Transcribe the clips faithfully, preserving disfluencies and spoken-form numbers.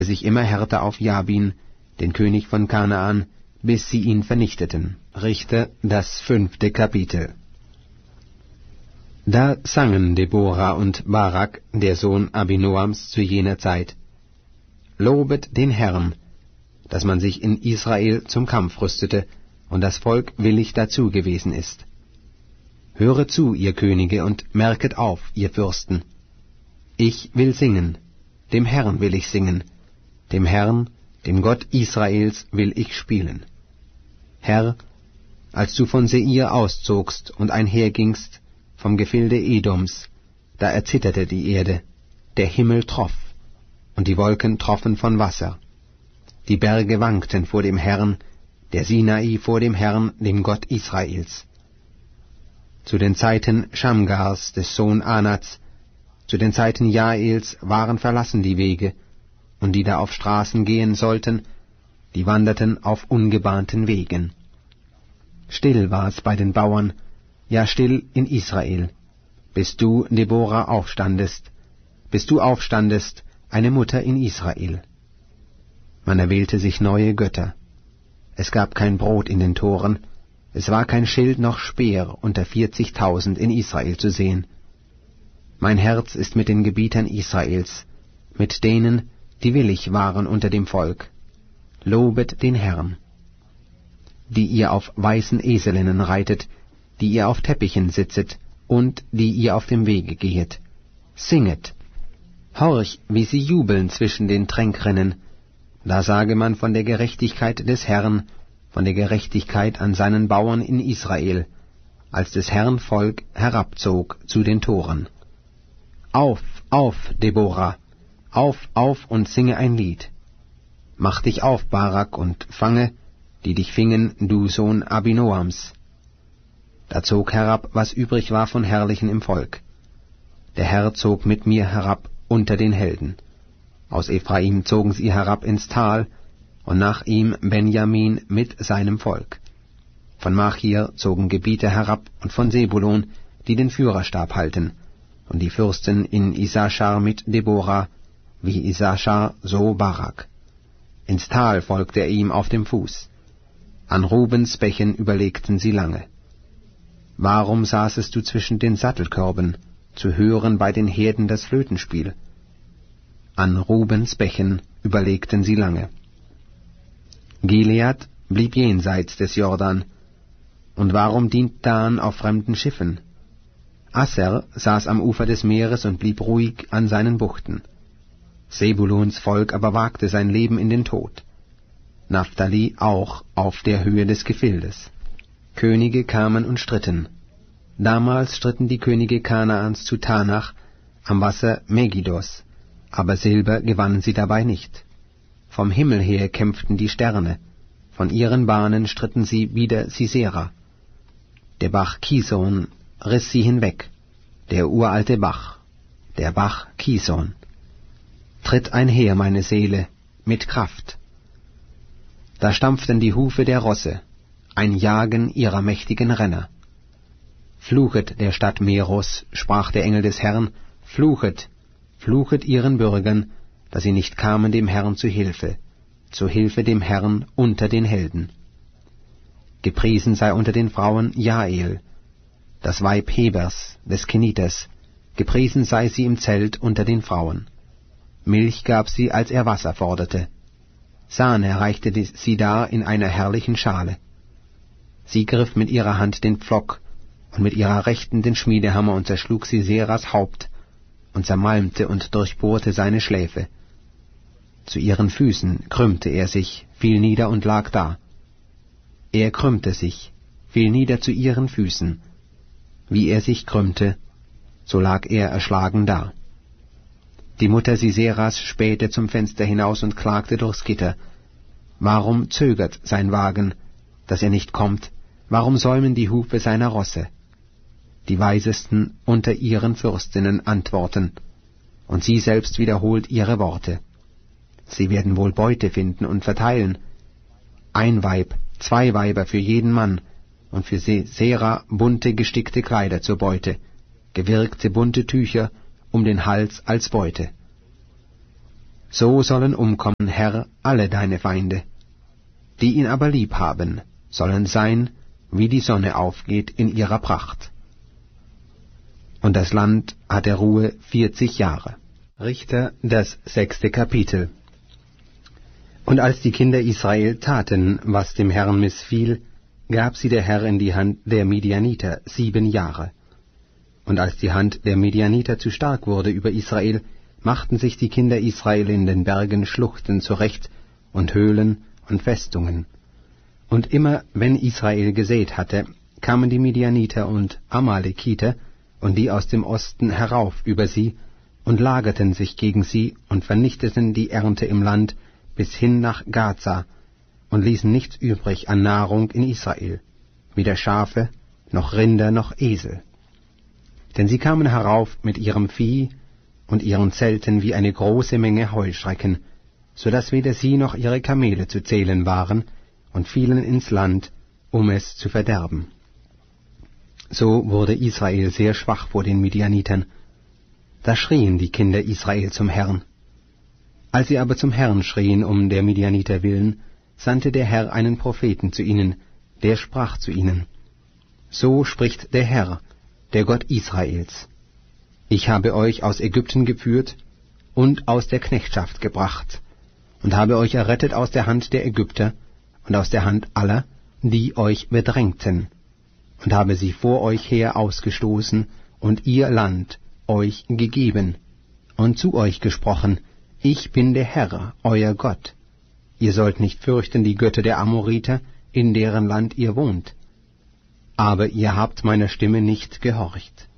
sich immer härter auf Jabin, den König von Kanaan, bis sie ihn vernichteten. Richter, das fünfte Kapitel. Da sangen Deborah und Barak, der Sohn Abinoams, zu jener Zeit: Lobet den Herrn, dass man sich in Israel zum Kampf rüstete und das Volk willig dazu gewesen ist. Höret zu, ihr Könige, und merket auf, ihr Fürsten. Ich will singen, dem Herrn will ich singen, dem Herrn, dem Gott Israels, will ich spielen. Herr, als du von Seir auszogst und einhergingst vom Gefilde Edoms, da erzitterte die Erde, der Himmel troff, und die Wolken troffen von Wasser. Die Berge wankten vor dem Herrn, der Sinai vor dem Herrn, dem Gott Israels. Zu den Zeiten Schamgars, des Sohn Anats, zu den Zeiten Jaels waren verlassen die Wege, und die da auf Straßen gehen sollten, die wanderten auf ungebahnten Wegen. Still war's bei den Bauern, ja still in Israel, bis du, Deborah, aufstandest, bis du aufstandest, eine Mutter in Israel. Man erwählte sich neue Götter. Es gab kein Brot in den Toren, es war kein Schild noch Speer unter vierzigtausend in Israel zu sehen. Mein Herz ist mit den Gebietern Israels, mit denen, die willig waren unter dem Volk. Lobet den Herrn. Die ihr auf weißen Eselinnen reitet, die ihr auf Teppichen sitzet und die ihr auf dem Wege gehet. Singet. Horch, wie sie jubeln zwischen den Tränkrinnen. Da sage man von der Gerechtigkeit des Herrn, von der Gerechtigkeit an seinen Bauern in Israel, als des Herrn Volk herabzog zu den Toren. Auf, auf, Deborah, auf, auf und singe ein Lied. Mach dich auf, Barak, und fange, die dich fingen, du Sohn Abinoams. Da zog herab, was übrig war von Herrlichen im Volk. Der Herr zog mit mir herab unter den Helden. Aus Ephraim zogen sie herab ins Tal, und nach ihm Benjamin mit seinem Volk. Von Machir zogen Gebieter herab, und von Sebulon, die den Führerstab halten, und die Fürsten in Issachar mit Deborah, wie Issachar, so Barak. Ins Tal folgte er ihm auf dem Fuß. An Rubens Bächen überlegten sie lange. Warum saßest du zwischen den Sattelkörben, zu hören bei den Herden das Flötenspiel? An Rubens Bächen überlegten sie lange. Gilead blieb jenseits des Jordan. Und warum dient Dan auf fremden Schiffen? Asser saß am Ufer des Meeres und blieb ruhig an seinen Buchten. Sebulons Volk aber wagte sein Leben in den Tod. Naphtali auch auf der Höhe des Gefildes. Könige kamen und stritten. Damals stritten die Könige Kanaans zu Tanach am Wasser Megiddos, aber Silber gewannen sie dabei nicht. Vom Himmel her kämpften die Sterne, von ihren Bahnen stritten sie wider Sisera. Der Bach Kison riss sie hinweg, der uralte Bach, der Bach Kison. Tritt einher, meine Seele, mit Kraft. Da stampften die Hufe der Rosse, ein Jagen ihrer mächtigen Renner. Fluchet der Stadt Meros, sprach der Engel des Herrn, fluchet, fluchet ihren Bürgern, dass sie nicht kamen dem Herrn zu Hilfe, zu Hilfe dem Herrn unter den Helden. Gepriesen sei unter den Frauen Jael, das Weib Hebers, des Keniters, gepriesen sei sie im Zelt unter den Frauen. Milch gab sie, als er Wasser forderte. Sahne reichte sie dar in einer herrlichen Schale. Sie griff mit ihrer Hand den Pflock und mit ihrer Rechten den Schmiedehammer und zerschlug Siseras Haupt und zermalmte und durchbohrte seine Schläfe. Zu ihren Füßen krümmte er sich, fiel nieder und lag da. Er krümmte sich, fiel nieder zu ihren Füßen. Wie er sich krümmte, so lag er erschlagen da. Die Mutter Siseras spähte zum Fenster hinaus und klagte durchs Gitter. Warum zögert sein Wagen, dass er nicht kommt? Warum säumen die Hufe seiner Rosse? Die Weisesten unter ihren Fürstinnen antworten, und sie selbst wiederholt ihre Worte. Sie werden wohl Beute finden und verteilen. Ein Weib, zwei Weiber für jeden Mann, und für Sisera bunte gestickte Kleider zur Beute, gewirkte bunte Tücher um den Hals als Beute. So sollen umkommen, Herr, alle deine Feinde. Die ihn aber lieb haben, sollen sein, wie die Sonne aufgeht in ihrer Pracht. Und das Land hatte Ruhe vierzig Jahre. Richter, das sechste Kapitel. Und als die Kinder Israel taten, was dem Herrn missfiel, gab sie der Herr in die Hand der Midianiter sieben Jahre. Und als die Hand der Midianiter zu stark wurde über Israel, machten sich die Kinder Israel in den Bergen Schluchten zurecht und Höhlen und Festungen. Und immer, wenn Israel gesät hatte, kamen die Midianiter und Amalekiter und die aus dem Osten herauf über sie und lagerten sich gegen sie und vernichteten die Ernte im Land bis hin nach Gaza und ließen nichts übrig an Nahrung in Israel, weder Schafe, noch Rinder, noch Esel. Denn sie kamen herauf mit ihrem Vieh und ihren Zelten wie eine große Menge Heuschrecken, so dass weder sie noch ihre Kamele zu zählen waren, und fielen ins Land, um es zu verderben. So wurde Israel sehr schwach vor den Midianitern. Da schrien die Kinder Israel zum Herrn. Als sie aber zum Herrn schrien um der Midianiter willen, sandte der Herr einen Propheten zu ihnen, der sprach zu ihnen: So spricht der Herr, der Gott Israels: Ich habe euch aus Ägypten geführt und aus der Knechtschaft gebracht, und habe euch errettet aus der Hand der Ägypter und aus der Hand aller, die euch bedrängten, und habe sie vor euch her ausgestoßen und ihr Land euch gegeben, und zu euch gesprochen: Ich bin der Herr, euer Gott. Ihr sollt nicht fürchten die Götter der Amoriter, in deren Land ihr wohnt. Aber ihr habt meiner Stimme nicht gehorcht.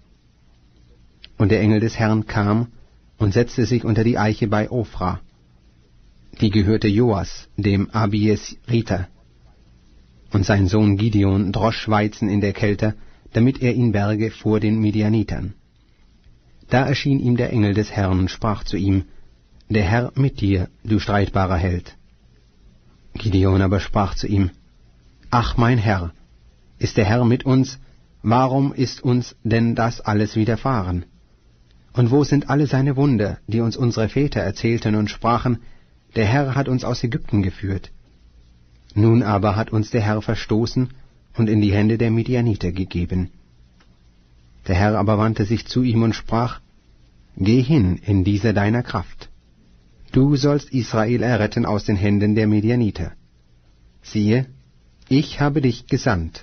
Und der Engel des Herrn kam und setzte sich unter die Eiche bei Ophra. Die gehörte Joas, dem Abiesriter. Und sein Sohn Gideon drosch Weizen in der Kälte, damit er ihn berge vor den Midianitern. Da erschien ihm der Engel des Herrn und sprach zu ihm: Der Herr mit dir, du streitbarer Held. Gideon aber sprach zu ihm: Ach, mein Herr, ist der Herr mit uns, warum ist uns denn das alles widerfahren? Und wo sind alle seine Wunder, die uns unsere Väter erzählten und sprachen: Der Herr hat uns aus Ägypten geführt? Nun aber hat uns der Herr verstoßen und in die Hände der Midianiter gegeben. Der Herr aber wandte sich zu ihm und sprach: Geh hin in dieser deiner Kraft. Du sollst Israel erretten aus den Händen der Midianiter. Siehe, ich habe dich gesandt.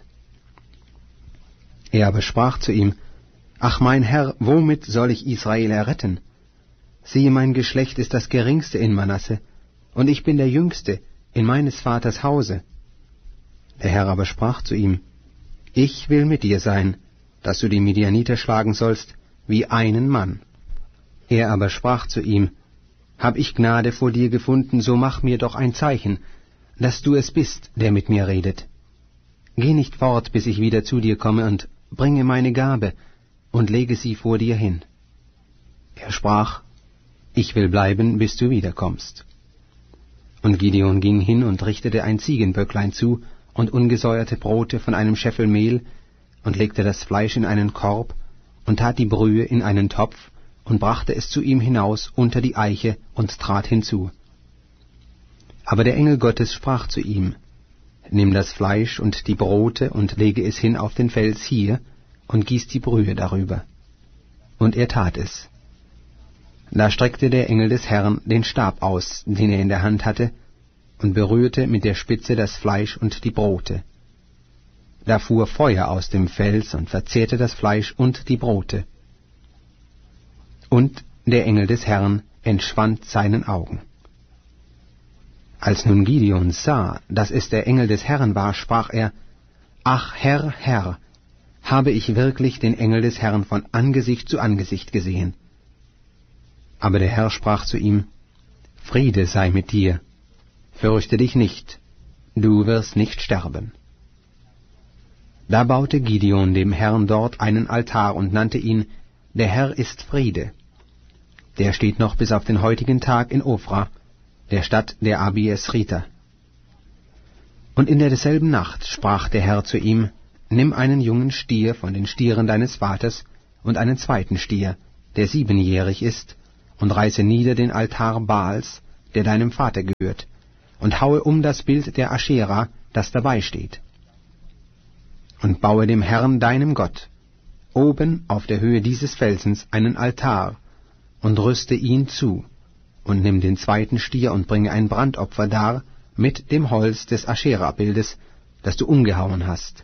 Er aber sprach zu ihm: Ach, mein Herr, womit soll ich Israel erretten? Siehe, mein Geschlecht ist das geringste in Manasse, und ich bin der Jüngste in meines Vaters Hause. Der Herr aber sprach zu ihm: Ich will mit dir sein, dass du die Midianiter schlagen sollst, wie einen Mann. Er aber sprach zu ihm: Hab ich Gnade vor dir gefunden, so mach mir doch ein Zeichen, dass du es bist, der mit mir redet. Geh nicht fort, bis ich wieder zu dir komme, und bringe meine Gabe, und lege sie vor dir hin. Er sprach: Ich will bleiben, bis du wiederkommst. Und Gideon ging hin und richtete ein Ziegenböcklein zu und ungesäuerte Brote von einem Scheffel Mehl und legte das Fleisch in einen Korb und tat die Brühe in einen Topf und brachte es zu ihm hinaus unter die Eiche und trat hinzu. Aber der Engel Gottes sprach zu ihm: Nimm das Fleisch und die Brote und lege es hin auf den Fels hier und gieß die Brühe darüber. Und er tat es. Da streckte der Engel des Herrn den Stab aus, den er in der Hand hatte, und berührte mit der Spitze das Fleisch und die Brote. Da fuhr Feuer aus dem Fels und verzehrte das Fleisch und die Brote. Und der Engel des Herrn entschwand seinen Augen. Als nun Gideon sah, dass es der Engel des Herrn war, sprach er: Ach, Herr, Herr, habe ich wirklich den Engel des Herrn von Angesicht zu Angesicht gesehen. Aber der Herr sprach zu ihm: Friede sei mit dir, fürchte dich nicht, du wirst nicht sterben. Da baute Gideon dem Herrn dort einen Altar und nannte ihn: Der Herr ist Friede. Der steht noch bis auf den heutigen Tag in Ophra, der Stadt der Abiesriter. Und in derselben Nacht sprach der Herr zu ihm: Nimm einen jungen Stier von den Stieren deines Vaters und einen zweiten Stier, der siebenjährig ist, und reiße nieder den Altar Baals, der deinem Vater gehört, und haue um das Bild der Aschera, das dabei steht. Und baue dem Herrn, deinem Gott, oben auf der Höhe dieses Felsens einen Altar, und rüste ihn zu, und nimm den zweiten Stier und bringe ein Brandopfer dar mit dem Holz des Aschera-Bildes, das du umgehauen hast.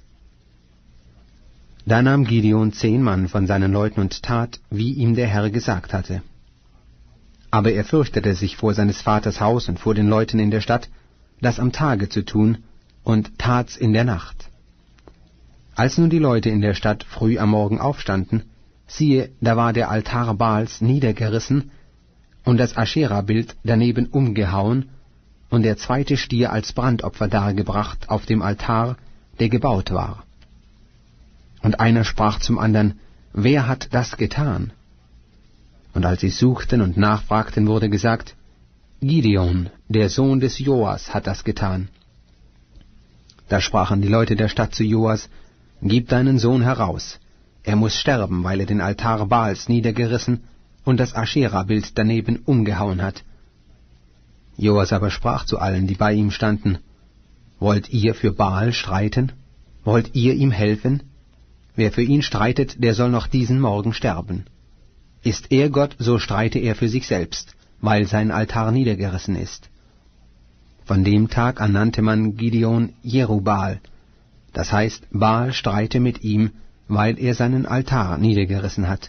Da nahm Gideon zehn Mann von seinen Leuten und tat, wie ihm der Herr gesagt hatte. Aber er fürchtete sich vor seines Vaters Haus und vor den Leuten in der Stadt, das am Tage zu tun, und tat's in der Nacht. Als nun die Leute in der Stadt früh am Morgen aufstanden, siehe, da war der Altar Baals niedergerissen und das Aschera-Bild daneben umgehauen und der zweite Stier als Brandopfer dargebracht auf dem Altar, der gebaut war. Und einer sprach zum andern, wer hat das getan? Und als sie suchten und nachfragten, wurde gesagt, Gideon, der Sohn des Joas, hat das getan. Da sprachen die Leute der Stadt zu Joas, gib deinen Sohn heraus, er muß sterben, weil er den Altar Baals niedergerissen und das Aschera-Bild daneben umgehauen hat. Joas aber sprach zu allen, die bei ihm standen, wollt ihr für Baal streiten? Wollt ihr ihm helfen? Wer für ihn streitet, der soll noch diesen Morgen sterben. Ist er Gott, so streite er für sich selbst, weil sein Altar niedergerissen ist. Von dem Tag an nannte man Gideon Jerubbaal, das heißt, Baal streite mit ihm, weil er seinen Altar niedergerissen hat.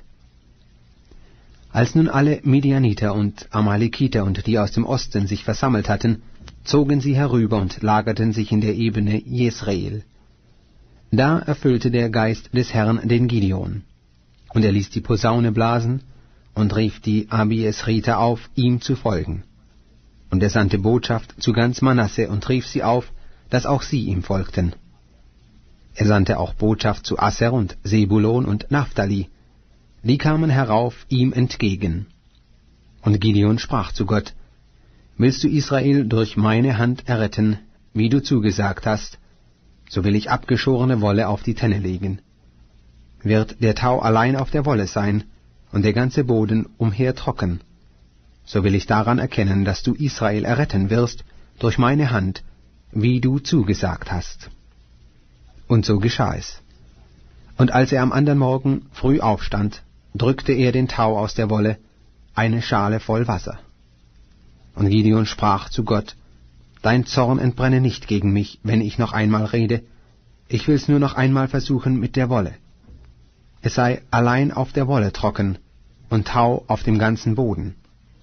Als nun alle Midianiter und Amalekiter und die aus dem Osten sich versammelt hatten, zogen sie herüber und lagerten sich in der Ebene Jesreel. Da erfüllte der Geist des Herrn den Gideon, und er ließ die Posaune blasen und rief die Abiesriter auf, ihm zu folgen. Und er sandte Botschaft zu ganz Manasse und rief sie auf, dass auch sie ihm folgten. Er sandte auch Botschaft zu Asser und Sebulon und Naphtali, die kamen herauf ihm entgegen. Und Gideon sprach zu Gott, willst du Israel durch meine Hand erretten, wie du zugesagt hast, so will ich abgeschorene Wolle auf die Tenne legen. Wird der Tau allein auf der Wolle sein und der ganze Boden umher trocken, so will ich daran erkennen, dass du Israel erretten wirst durch meine Hand, wie du zugesagt hast. Und so geschah es. Und als er am andern Morgen früh aufstand, drückte er den Tau aus der Wolle, eine Schale voll Wasser. Und Gideon sprach zu Gott, dein Zorn entbrenne nicht gegen mich, wenn ich noch einmal rede, ich will's nur noch einmal versuchen mit der Wolle. Es sei allein auf der Wolle trocken und Tau auf dem ganzen Boden.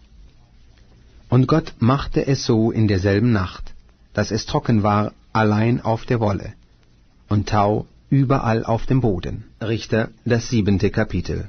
Und Gott machte es so in derselben Nacht, dass es trocken war allein auf der Wolle und Tau überall auf dem Boden. Richter, das siebente Kapitel.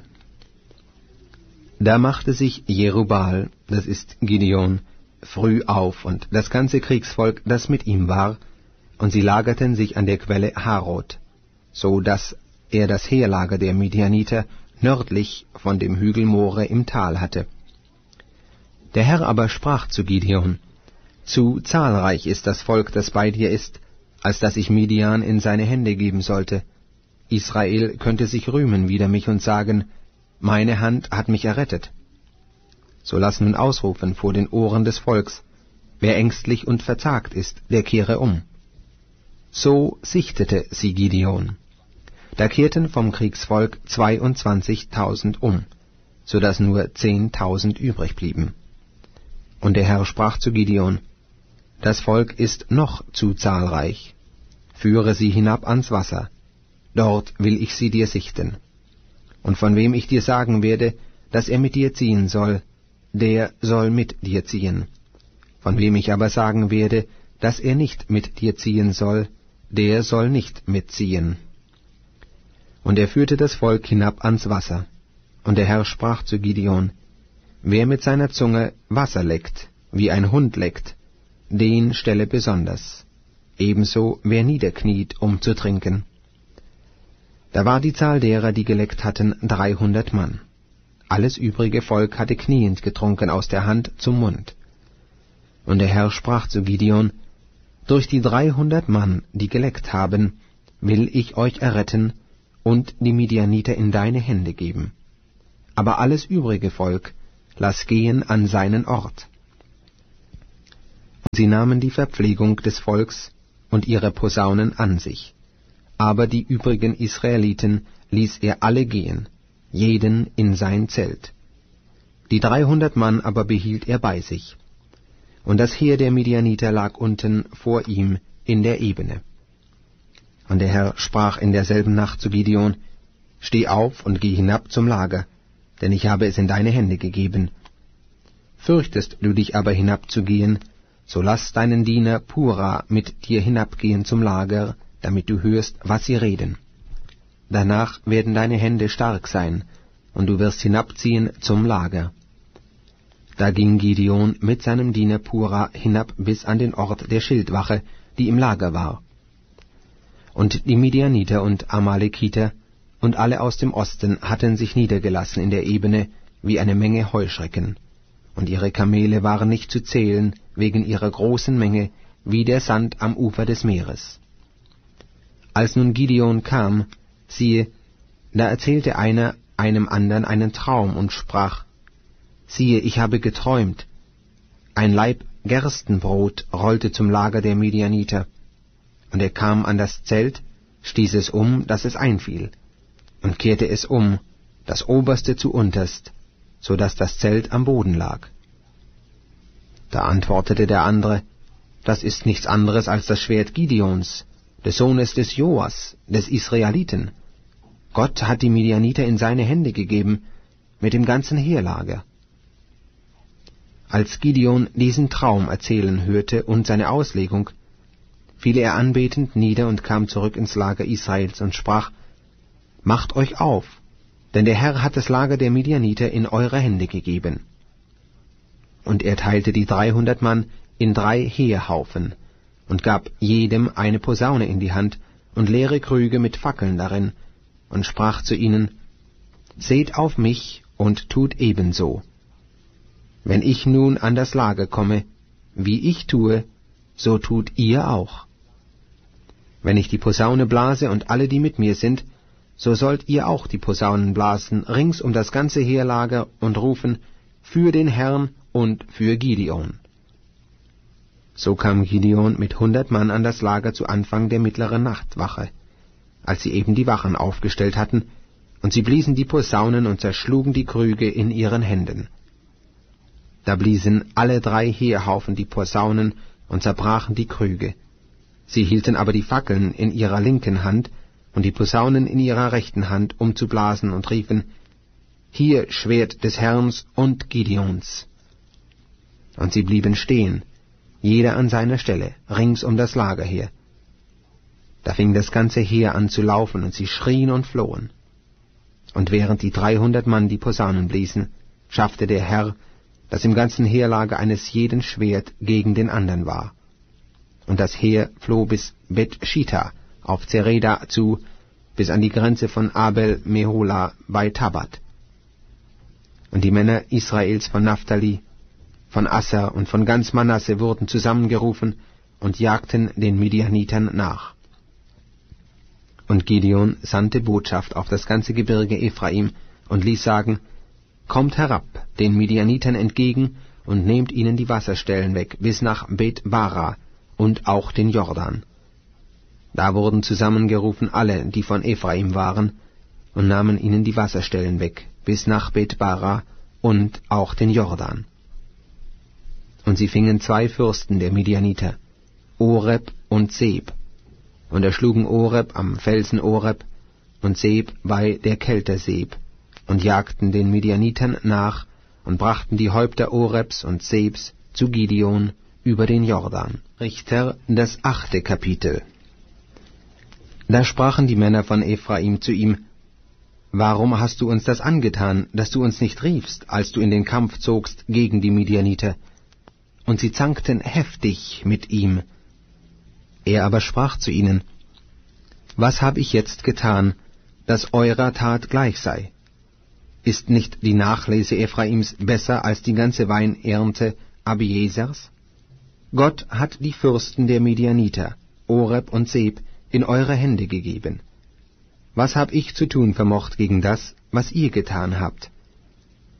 Da machte sich Jerubbaal, das ist Gideon, früh auf und das ganze Kriegsvolk, das mit ihm war, und sie lagerten sich an der Quelle Harod, so dass er das Heerlager der Midianiter nördlich von dem Hügel More im Tal hatte. Der Herr aber sprach zu Gideon, zu zahlreich ist das Volk, das bei dir ist, als dass ich Midian in seine Hände geben sollte. Israel könnte sich rühmen wider mich und sagen, meine Hand hat mich errettet. So lass nun ausrufen vor den Ohren des Volks, wer ängstlich und verzagt ist, der kehre um. So sichtete sie Gideon. Da kehrten vom Kriegsvolk zweiundzwanzigtausend um, so dass nur zehntausend übrig blieben. Und der Herr sprach zu Gideon, das Volk ist noch zu zahlreich, führe sie hinab ans Wasser, dort will ich sie dir sichten. Und von wem ich dir sagen werde, dass er mit dir ziehen soll, der soll mit dir ziehen. Von wem ich aber sagen werde, dass er nicht mit dir ziehen soll, der soll nicht mitziehen. Und er führte das Volk hinab ans Wasser. Und der Herr sprach zu Gideon, wer mit seiner Zunge Wasser leckt, wie ein Hund leckt, den stelle besonders, ebenso wer niederkniet, um zu trinken. Da war die Zahl derer, die geleckt hatten, dreihundert Mann. Alles übrige Volk hatte kniend getrunken aus der Hand zum Mund. Und der Herr sprach zu Gideon, durch die dreihundert Mann, die geleckt haben, will ich euch erretten und die Midianiter in deine Hände geben. Aber alles übrige Volk lass gehen an seinen Ort. Und sie nahmen die Verpflegung des Volks und ihre Posaunen an sich. Aber die übrigen Israeliten ließ er alle gehen, jeden in sein Zelt. Die dreihundert Mann aber behielt er bei sich. Und das Heer der Midianiter lag unten vor ihm in der Ebene. Und der Herr sprach in derselben Nacht zu Gideon: Steh auf und geh hinab zum Lager, denn ich habe es in deine Hände gegeben. Fürchtest du dich aber hinabzugehen, so lass deinen Diener Pura mit dir hinabgehen zum Lager, damit du hörst, was sie reden. Danach werden deine Hände stark sein, und du wirst hinabziehen zum Lager. Da ging Gideon mit seinem Diener Pura hinab bis an den Ort der Schildwache, die im Lager war. Und die Midianiter und Amalekiter und alle aus dem Osten hatten sich niedergelassen in der Ebene wie eine Menge Heuschrecken, und ihre Kamele waren nicht zu zählen wegen ihrer großen Menge, wie der Sand am Ufer des Meeres. Als nun Gideon kam, siehe, da erzählte einer einem andern einen Traum und sprach: Siehe, ich habe geträumt, ein Laib Gerstenbrot rollte zum Lager der Midianiter, und er kam an das Zelt, stieß es um, dass es einfiel, und kehrte es um, das oberste zu unterst, so daß das Zelt am Boden lag. Da antwortete der andere: Das ist nichts anderes als das Schwert Gideons, des Sohnes des Joas, des Israeliten. Gott hat die Midianiter in seine Hände gegeben, mit dem ganzen Heerlager. Als Gideon diesen Traum erzählen hörte und seine Auslegung, fiel er anbetend nieder und kam zurück ins Lager Israels und sprach: Macht euch auf, denn der Herr hat das Lager der Midianiter in eure Hände gegeben. Und er teilte die dreihundert Mann in drei Heerhaufen und gab jedem eine Posaune in die Hand und leere Krüge mit Fackeln darin und sprach zu ihnen: Seht auf mich und tut ebenso. Wenn ich nun an das Lager komme, wie ich tue, so tut ihr auch. Wenn ich die Posaune blase und alle, die mit mir sind, so sollt ihr auch die Posaunen blasen rings um das ganze Heerlager und rufen: Für den Herrn und für Gideon. So kam Gideon mit hundert Mann an das Lager zu Anfang der mittleren Nachtwache, als sie eben die Wachen aufgestellt hatten, und sie bliesen die Posaunen und zerschlugen die Krüge in ihren Händen. Da bliesen alle drei Heerhaufen die Posaunen und zerbrachen die Krüge. Sie hielten aber die Fackeln in ihrer linken Hand und die Posaunen in ihrer rechten Hand, um zu blasen, und riefen: Hier Schwert des Herrn und Gideons. Und sie blieben stehen, jeder an seiner Stelle, rings um das Lager her. Da fing das ganze Heer an zu laufen, und sie schrien und flohen. Und während die dreihundert Mann die Posaunen bliesen, schaffte der Herr, dass im ganzen Heerlager eines jeden Schwert gegen den andern war. Und das Heer floh bis Bet-Schita auf Zereda zu, bis an die Grenze von Abel-Mehola bei Tabat. Und die Männer Israels von Naphtali, von Asser und von ganz Manasse wurden zusammengerufen und jagten den Midianitern nach. Und Gideon sandte Botschaft auf das ganze Gebirge Ephraim und ließ sagen: Kommt herab den Midianitern entgegen und nehmt ihnen die Wasserstellen weg bis nach Bet-Bara und auch den Jordan. Da wurden zusammengerufen alle, die von Ephraim waren, und nahmen ihnen die Wasserstellen weg bis nach Bet-Bara und auch den Jordan. Und sie fingen zwei Fürsten der Midianiter, Oreb und Seb, und erschlugen Oreb am Felsen Oreb und Seb bei der Kelter Seb, und jagten den Midianitern nach und brachten die Häupter Orebs und Sebs zu Gideon über den Jordan. Richter, das achte Kapitel. Da sprachen die Männer von Ephraim zu ihm: Warum hast du uns das angetan, dass du uns nicht riefst, als du in den Kampf zogst gegen die Midianiter? Und sie zankten heftig mit ihm. Er aber sprach zu ihnen: Was hab ich jetzt getan, dass eurer Tat gleich sei? Ist nicht die Nachlese Ephraims besser als die ganze Weinernte Abiesers? Gott hat die Fürsten der Midianiter, Oreb und Seb, in eure Hände gegeben. Was hab ich zu tun vermocht gegen das, was ihr getan habt?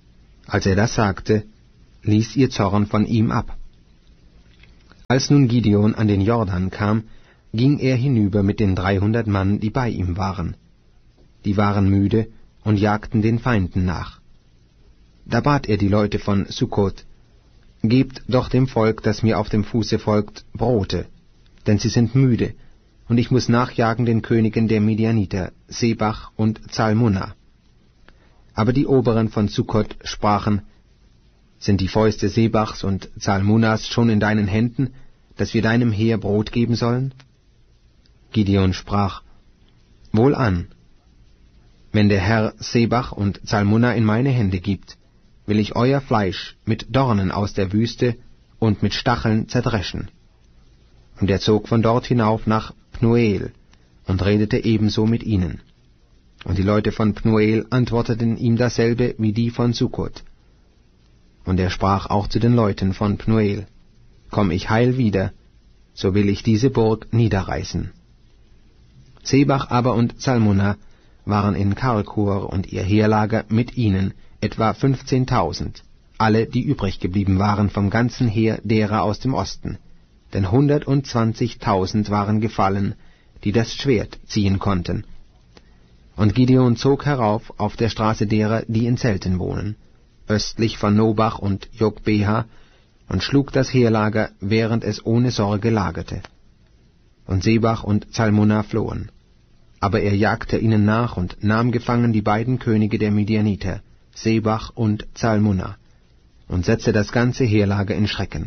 Als er das sagte, ließ ihr Zorn von ihm ab. Als nun Gideon an den Jordan kam, ging er hinüber mit den dreihundert Mann, die bei ihm waren. Die waren müde und jagten den Feinden nach. Da bat er die Leute von Sukkot: Gebt doch dem Volk, das mir auf dem Fuße folgt, Brote, denn sie sind müde, und ich muß nachjagen den Königen der Midianiter, Sebach und Zalmunna. Aber die Oberen von Sukkot sprachen: Sind die Fäuste Sebachs und Zalmunnas schon in deinen Händen, dass wir deinem Heer Brot geben sollen? Gideon sprach: Wohlan, wenn der Herr Sebach und Zalmunna in meine Hände gibt, will ich euer Fleisch mit Dornen aus der Wüste und mit Stacheln zerdreschen. Und er zog von dort hinauf nach Pnuel und redete ebenso mit ihnen. Und die Leute von Pnuel antworteten ihm dasselbe wie die von Sukkot. Und er sprach auch zu den Leuten von Pnuel: Komm ich heil wieder, so will ich diese Burg niederreißen. Sebach aber und Zalmunna waren in Karkur und ihr Heerlager mit ihnen etwa fünfzehntausend, alle, die übrig geblieben waren vom ganzen Heer derer aus dem Osten, denn hundertundzwanzigtausend waren gefallen, die das Schwert ziehen konnten. Und Gideon zog herauf auf der Straße derer, die in Zelten wohnen, östlich von Nobach und Jogbeha, und schlug das Heerlager, während es ohne Sorge lagerte. Und Sebach und Zalmunna flohen. Aber er jagte ihnen nach und nahm gefangen die beiden Könige der Midianiter, Sebach und Zalmunna, und setzte das ganze Heerlager in Schrecken.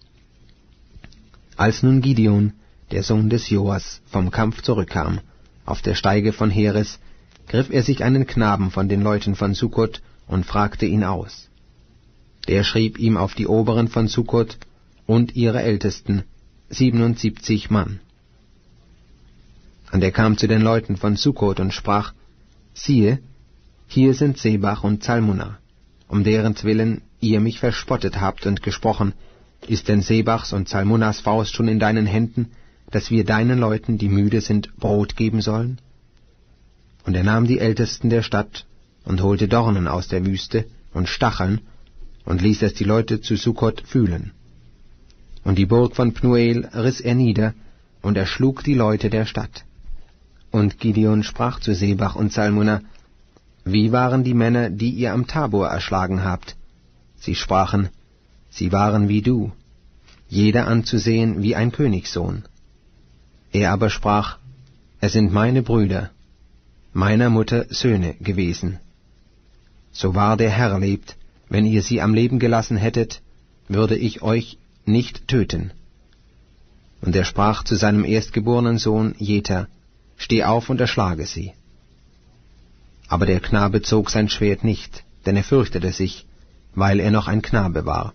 Als nun Gideon, der Sohn des Joas, vom Kampf zurückkam, auf der Steige von Heres, griff er sich einen Knaben von den Leuten von Sukkot und fragte ihn aus. Der schrieb ihm auf die Oberen von Sukkot und ihre Ältesten, siebenundsiebzig Mann. Und er kam zu den Leuten von Sukkot und sprach: Siehe, hier sind Sebach und Zalmunna, um derentwillen ihr mich verspottet habt und gesprochen: Ist denn Sebachs und Zalmunnas Faust schon in deinen Händen, dass wir deinen Leuten, die müde sind, Brot geben sollen? Und er nahm die Ältesten der Stadt und holte Dornen aus der Wüste und Stacheln und ließ es die Leute zu Sukkot fühlen. Und die Burg von Pnuel riss er nieder und erschlug die Leute der Stadt. Und Gideon sprach zu Sebach und Zalmunna: Wie waren die Männer, die ihr am Tabor erschlagen habt? Sie sprachen: Sie waren wie du, jeder anzusehen wie ein Königssohn. Er aber sprach: Es sind meine Brüder, meiner Mutter Söhne gewesen. So wahr der Herr lebt, wenn ihr sie am Leben gelassen hättet, würde ich euch nicht töten. Und er sprach zu seinem erstgeborenen Sohn Jether: Steh auf und erschlage sie. Aber der Knabe zog sein Schwert nicht, denn er fürchtete sich, weil er noch ein Knabe war.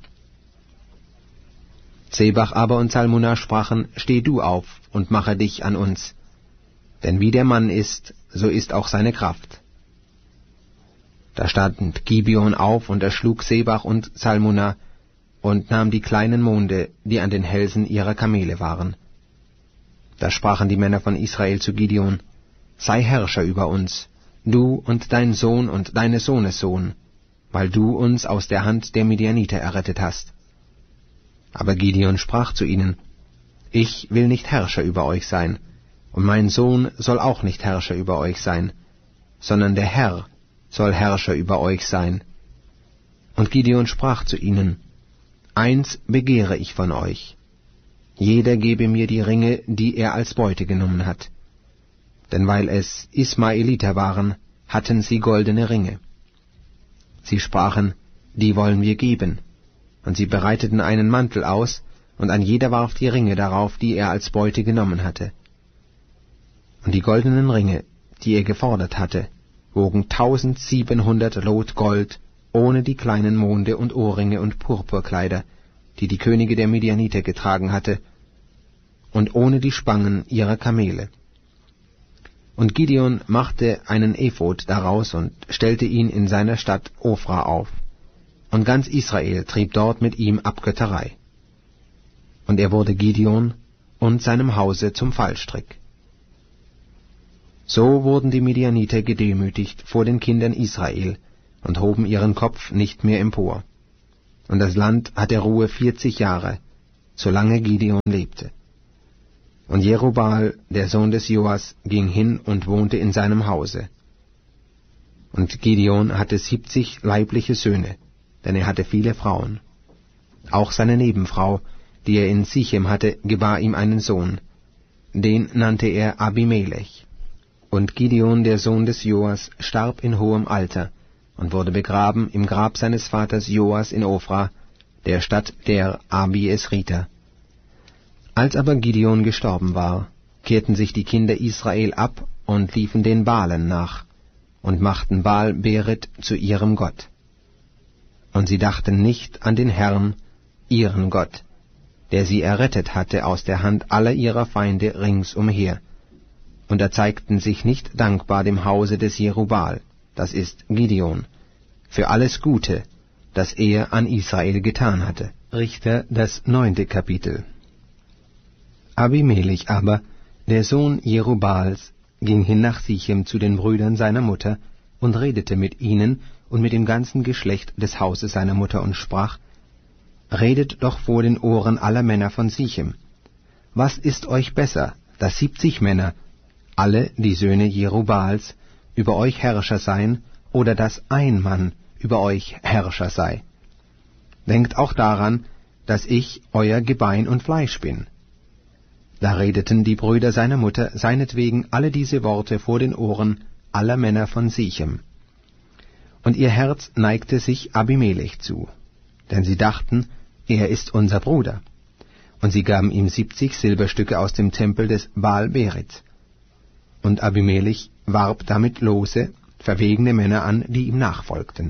Sebach aber und Zalmunna sprachen: Steh du auf und mache dich an uns, denn wie der Mann ist, so ist auch seine Kraft. Da stand Gibeon auf und erschlug Sebach und Zalmunna und nahm die kleinen Monde, die an den Hälsen ihrer Kamele waren. Da sprachen die Männer von Israel zu Gideon: Sei Herrscher über uns, du und dein Sohn und deines Sohnes Sohn, weil du uns aus der Hand der Midianiter errettet hast. Aber Gideon sprach zu ihnen: Ich will nicht Herrscher über euch sein, und mein Sohn soll auch nicht Herrscher über euch sein, sondern der Herr soll Herrscher über euch sein. Und Gideon sprach zu ihnen: Eins begehre ich von euch: Jeder gebe mir die Ringe, die er als Beute genommen hat. Denn weil es Ismaeliter waren, hatten sie goldene Ringe. Sie sprachen: Die wollen wir geben. Und sie bereiteten einen Mantel aus, und ein jeder warf die Ringe darauf, die er als Beute genommen hatte. Und die goldenen Ringe, die er gefordert hatte, wogen tausendsiebenhundert Lot Gold, ohne die kleinen Monde und Ohrringe und Purpurkleider, die die Könige der Midianiter getragen hatte, und ohne die Spangen ihrer Kamele. Und Gideon machte einen Ephod daraus und stellte ihn in seiner Stadt Ofra auf. Und ganz Israel trieb dort mit ihm Abgötterei. Und er wurde Gideon und seinem Hause zum Fallstrick. So wurden die Midianiter gedemütigt vor den Kindern Israel, und hoben ihren Kopf nicht mehr empor. Und das Land hatte Ruhe vierzig Jahre, solange Gideon lebte. Und Jerubbaal, der Sohn des Joas, ging hin und wohnte in seinem Hause. Und Gideon hatte siebzig leibliche Söhne, denn er hatte viele Frauen. Auch seine Nebenfrau, die er in Sichem hatte, gebar ihm einen Sohn. Den nannte er Abimelech. Und Gideon, der Sohn des Joas, starb in hohem Alter und wurde begraben im Grab seines Vaters Joas in Ophra, der Stadt der Abiesriter. Als aber Gideon gestorben war, kehrten sich die Kinder Israel ab und liefen den Baalen nach und machten Baal Beret zu ihrem Gott. Und sie dachten nicht an den Herrn, ihren Gott, der sie errettet hatte aus der Hand aller ihrer Feinde ringsumher, und erzeigten sich nicht dankbar dem Hause des Jerubbaal, das ist Gideon, für alles Gute, das er an Israel getan hatte. Richter, das neunte Kapitel. Abimelech aber, der Sohn Jerubbaals, ging hin nach Sichem zu den Brüdern seiner Mutter und redete mit ihnen und mit dem ganzen Geschlecht des Hauses seiner Mutter und sprach: Redet doch vor den Ohren aller Männer von Sichem. Was ist euch besser, dass siebzig Männer, alle die Söhne Jerubbaals, über euch Herrscher seien, oder dass ein Mann über euch Herrscher sei? Denkt auch daran, dass ich euer Gebein und Fleisch bin. Da redeten die Brüder seiner Mutter seinetwegen alle diese Worte vor den Ohren aller Männer von Sichem. Und ihr Herz neigte sich Abimelech zu, denn sie dachten, er ist unser Bruder. Und sie gaben ihm siebzig Silberstücke aus dem Tempel des Baal Beret. Und Abimelech warb damit lose, verwegene Männer an, die ihm nachfolgten.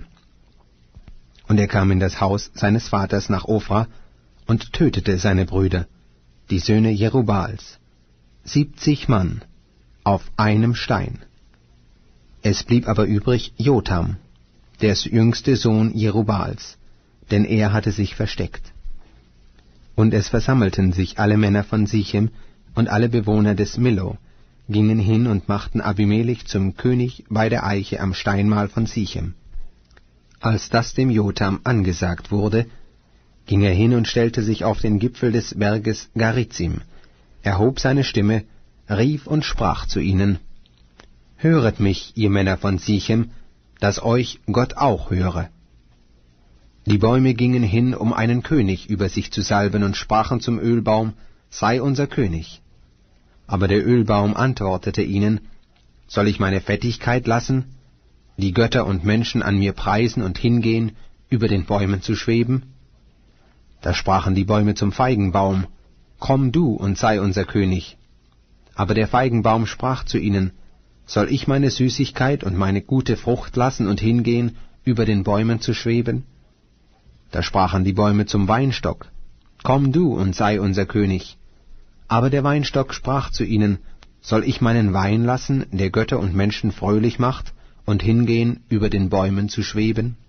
Und er kam in das Haus seines Vaters nach Ophra und tötete seine Brüder, die Söhne Jerubbaals, siebzig Mann, auf einem Stein. Es blieb aber übrig Jotham, der jüngste Sohn Jerubbaals, denn er hatte sich versteckt. Und es versammelten sich alle Männer von Sichem und alle Bewohner des Millo, gingen hin und machten Abimelech zum König bei der Eiche am Steinmal von Sichem. Als das dem Jotham angesagt wurde, ging er hin und stellte sich auf den Gipfel des Berges Garizim, erhob seine Stimme, rief und sprach zu ihnen: Höret mich, ihr Männer von Sichem, dass euch Gott auch höre. Die Bäume gingen hin, um einen König über sich zu salben, und sprachen zum Ölbaum: Sei unser König. Aber der Ölbaum antwortete ihnen: Soll ich meine Fettigkeit lassen, die Götter und Menschen an mir preisen und hingehen, über den Bäumen zu schweben? Da sprachen die Bäume zum Feigenbaum: Komm du und sei unser König. Aber der Feigenbaum sprach zu ihnen: Soll ich meine Süßigkeit und meine gute Frucht lassen und hingehen, über den Bäumen zu schweben? Da sprachen die Bäume zum Weinstock: Komm du und sei unser König. Aber der Weinstock sprach zu ihnen: Soll ich meinen Wein lassen, der Götter und Menschen fröhlich macht, und hingehen, über den Bäumen zu schweben?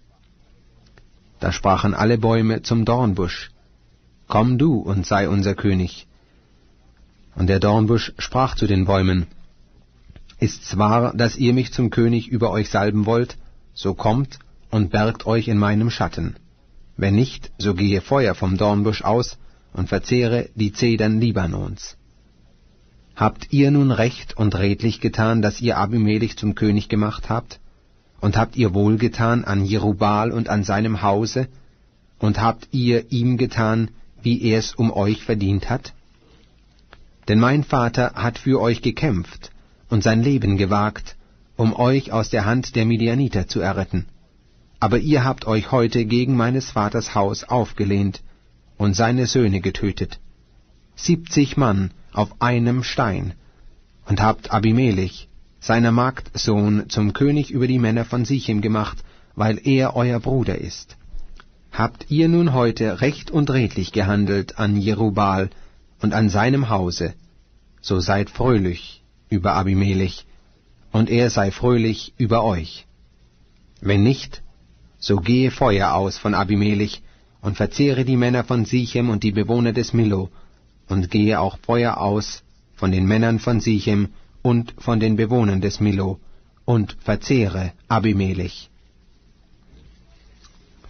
Da sprachen alle Bäume zum Dornbusch: Komm du und sei unser König. Und der Dornbusch sprach zu den Bäumen: Ist's wahr, dass ihr mich zum König über euch salben wollt? So kommt und bergt euch in meinem Schatten. Wenn nicht, so gehe Feuer vom Dornbusch aus und verzehre die Zedern Libanons. Habt ihr nun recht und redlich getan, dass ihr Abimelech zum König gemacht habt? Und habt ihr wohlgetan an Jerubbaal und an seinem Hause? Und habt ihr ihm getan, wie er es um euch verdient hat? Denn mein Vater hat für euch gekämpft und sein Leben gewagt, um euch aus der Hand der Midianiter zu erretten. Aber ihr habt euch heute gegen meines Vaters Haus aufgelehnt und seine Söhne getötet, siebzig Mann auf einem Stein, und habt Abimelech, seiner Magd Sohn, zum König über die Männer von Sichem gemacht, weil er euer Bruder ist. Habt ihr nun heute recht und redlich gehandelt an Jerubbaal und an seinem Hause, so seid fröhlich über Abimelech, und er sei fröhlich über euch. Wenn nicht, so gehe Feuer aus von Abimelech und verzehre die Männer von Sichem und die Bewohner des Millo, und gehe auch Feuer aus von den Männern von Sichem und von den Bewohnern des Millo, und verzehre Abimelech.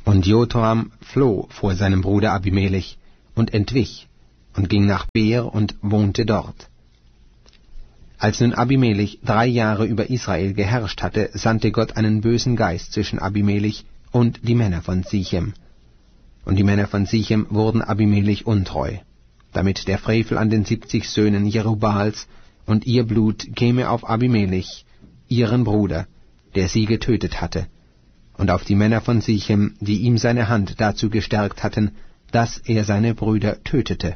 Und Jotham floh vor seinem Bruder Abimelech und entwich und ging nach Beer und wohnte dort. Als nun Abimelech drei Jahre über Israel geherrscht hatte, sandte Gott einen bösen Geist zwischen Abimelech und die Männer von Sichem. Und die Männer von Sichem wurden Abimelech untreu, damit der Frevel an den siebzig Söhnen Jerubbaals und ihr Blut käme auf Abimelech, ihren Bruder, der sie getötet hatte, und auf die Männer von Sichem, die ihm seine Hand dazu gestärkt hatten, dass er seine Brüder tötete.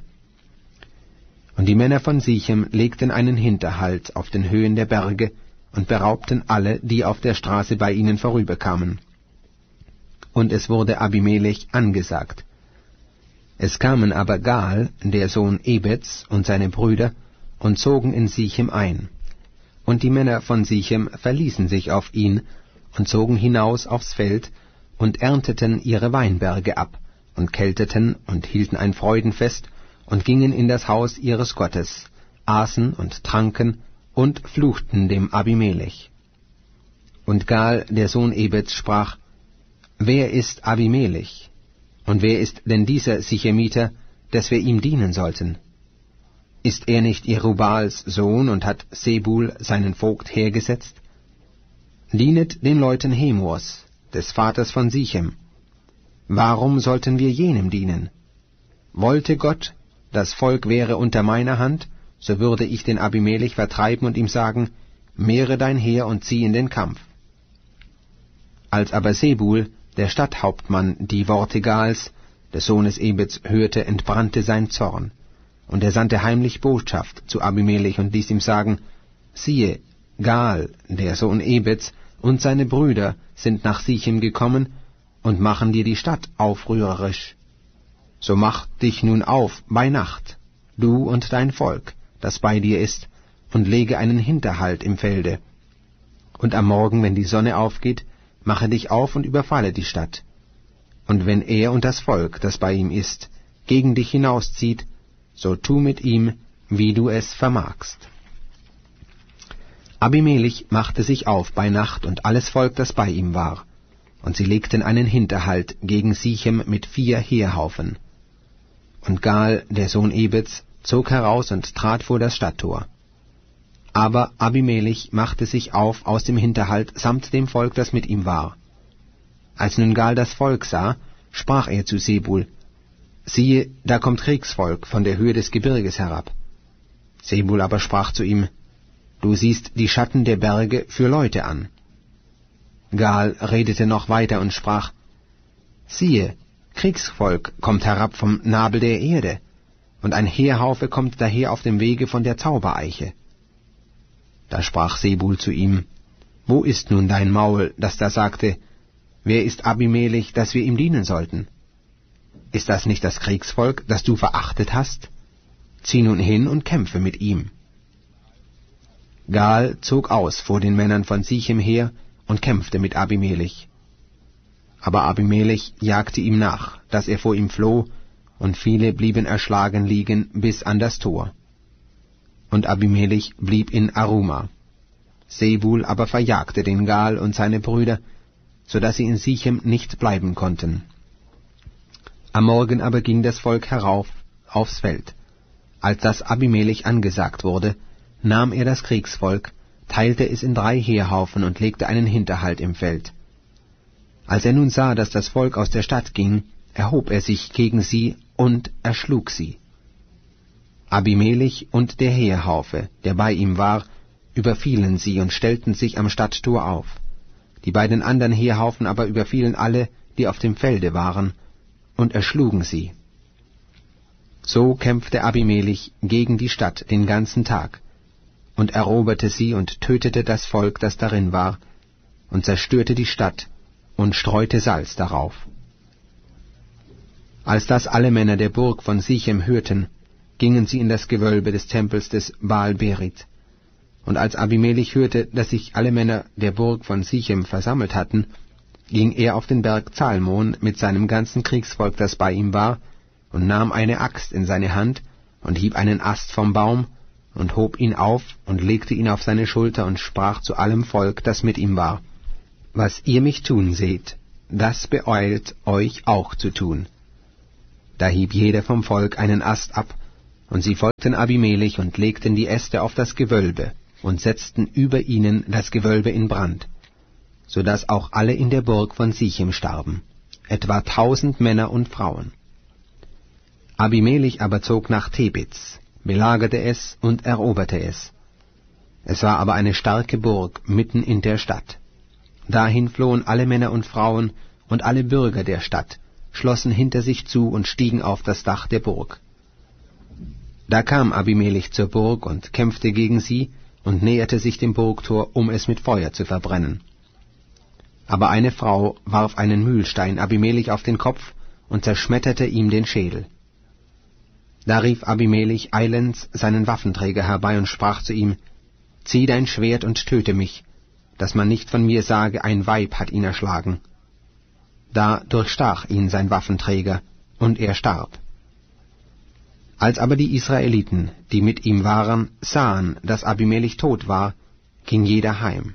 Und die Männer von Sichem legten einen Hinterhalt auf den Höhen der Berge und beraubten alle, die auf der Straße bei ihnen vorüberkamen. Und es wurde Abimelech angesagt. Es kamen aber Gaal, der Sohn Ebeds, und seine Brüder, und zogen in Sichem ein. Und die Männer von Sichem verließen sich auf ihn und zogen hinaus aufs Feld und ernteten ihre Weinberge ab und kelteten und hielten ein Freudenfest und gingen in das Haus ihres Gottes, aßen und tranken und fluchten dem Abimelech. Und Gaal, der Sohn Ebeds, sprach: Wer ist Abimelech? Und wer ist denn dieser Sichemiter, dass wir ihm dienen sollten? Ist er nicht Jerubbaals Sohn und hat Sebul seinen Vogt hergesetzt? Dienet den Leuten Hemors, des Vaters von Sichem. Warum sollten wir jenem dienen? Wollte Gott, das Volk wäre unter meiner Hand, so würde ich den Abimelech vertreiben und ihm sagen: Mehre dein Heer und zieh in den Kampf. Als aber Sebul, der Stadthauptmann, die Worte Gaals, des Sohnes Ebeds, hörte, entbrannte sein Zorn. Und er sandte heimlich Botschaft zu Abimelech und ließ ihm sagen: Siehe, Gaal, der Sohn Ebeds, und seine Brüder sind nach Sichem gekommen und machen dir die Stadt aufrührerisch. So mach dich nun auf bei Nacht, du und dein Volk, das bei dir ist, und lege einen Hinterhalt im Felde. Und am Morgen, wenn die Sonne aufgeht, mache dich auf und überfalle die Stadt. Und wenn er und das Volk, das bei ihm ist, gegen dich hinauszieht, so tu mit ihm, wie du es vermagst. Abimelech machte sich auf bei Nacht und alles Volk, das bei ihm war, und sie legten einen Hinterhalt gegen Sichem mit vier Heerhaufen. Und Gaal, der Sohn Ebeds, zog heraus und trat vor das Stadttor. Aber Abimelech machte sich auf aus dem Hinterhalt samt dem Volk, das mit ihm war. Als nun Gaal das Volk sah, sprach er zu Sebul: Siehe, da kommt Kriegsvolk von der Höhe des Gebirges herab. Sebul aber sprach zu ihm: Du siehst die Schatten der Berge für Leute an. Gaal redete noch weiter und sprach: Siehe, Kriegsvolk kommt herab vom Nabel der Erde, und ein Heerhaufe kommt daher auf dem Wege von der Zaubereiche. Da sprach Sebul zu ihm: Wo ist nun dein Maul, das da sagte: Wer ist Abimelech, dass wir ihm dienen sollten? Ist das nicht das Kriegsvolk, das du verachtet hast? Zieh nun hin und kämpfe mit ihm. Gaal zog aus vor den Männern von Sichem her und kämpfte mit Abimelech. Aber Abimelech jagte ihm nach, dass er vor ihm floh, und viele blieben erschlagen liegen bis an das Tor. Und Abimelech blieb in Aruma. Sebul aber verjagte den Gaal und seine Brüder, so dass sie in Sichem nicht bleiben konnten. Am Morgen aber ging das Volk herauf aufs Feld. Als das Abimelech angesagt wurde, nahm er das Kriegsvolk, teilte es in drei Heerhaufen und legte einen Hinterhalt im Feld. Als er nun sah, dass das Volk aus der Stadt ging, erhob er sich gegen sie und erschlug sie. Abimelech und der Heerhaufe, der bei ihm war, überfielen sie und stellten sich am Stadttor auf. Die beiden anderen Heerhaufen aber überfielen alle, die auf dem Felde waren, und erschlugen sie. So kämpfte Abimelech gegen die Stadt den ganzen Tag und eroberte sie und tötete das Volk, das darin war, und zerstörte die Stadt und streute Salz darauf. Als das alle Männer der Burg von Sichem hörten, gingen sie in das Gewölbe des Tempels des Baal-Berit. Und als Abimelech hörte, dass sich alle Männer der Burg von Sichem versammelt hatten, ging er auf den Berg Zalmon mit seinem ganzen Kriegsvolk, das bei ihm war, und nahm eine Axt in seine Hand und hieb einen Ast vom Baum und hob ihn auf und legte ihn auf seine Schulter und sprach zu allem Volk, das mit ihm war: Was ihr mich tun seht, das beeilt euch auch zu tun. Da hieb jeder vom Volk einen Ast ab, und sie folgten Abimelech und legten die Äste auf das Gewölbe und setzten über ihnen das Gewölbe in Brand, so dass auch alle in der Burg von Sichem starben, etwa tausend Männer und Frauen. Abimelech aber zog nach Tebitz, belagerte es und eroberte es. Es war aber eine starke Burg mitten in der Stadt. Dahin flohen alle Männer und Frauen, und alle Bürger der Stadt schlossen hinter sich zu und stiegen auf das Dach der Burg. Da kam Abimelech zur Burg und kämpfte gegen sie und näherte sich dem Burgtor, um es mit Feuer zu verbrennen. Aber eine Frau warf einen Mühlstein Abimelech auf den Kopf und zerschmetterte ihm den Schädel. Da rief Abimelech eilends seinen Waffenträger herbei und sprach zu ihm: »Zieh dein Schwert und töte mich, dass man nicht von mir sage, ein Weib hat ihn erschlagen.« Da durchstach ihn sein Waffenträger, und er starb. Als aber die Israeliten, die mit ihm waren, sahen, dass Abimelech tot war, ging jeder heim.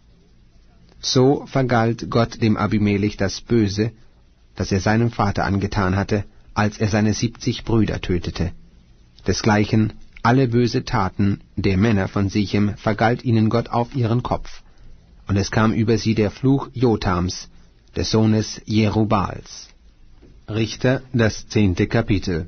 So vergalt Gott dem Abimelech das Böse, das er seinem Vater angetan hatte, als er seine siebzig Brüder tötete. Desgleichen alle böse Taten der Männer von Sichem vergalt ihnen Gott auf ihren Kopf, und es kam über sie der Fluch Jotams, des Sohnes Jerubals. Richter, das zehnte Kapitel.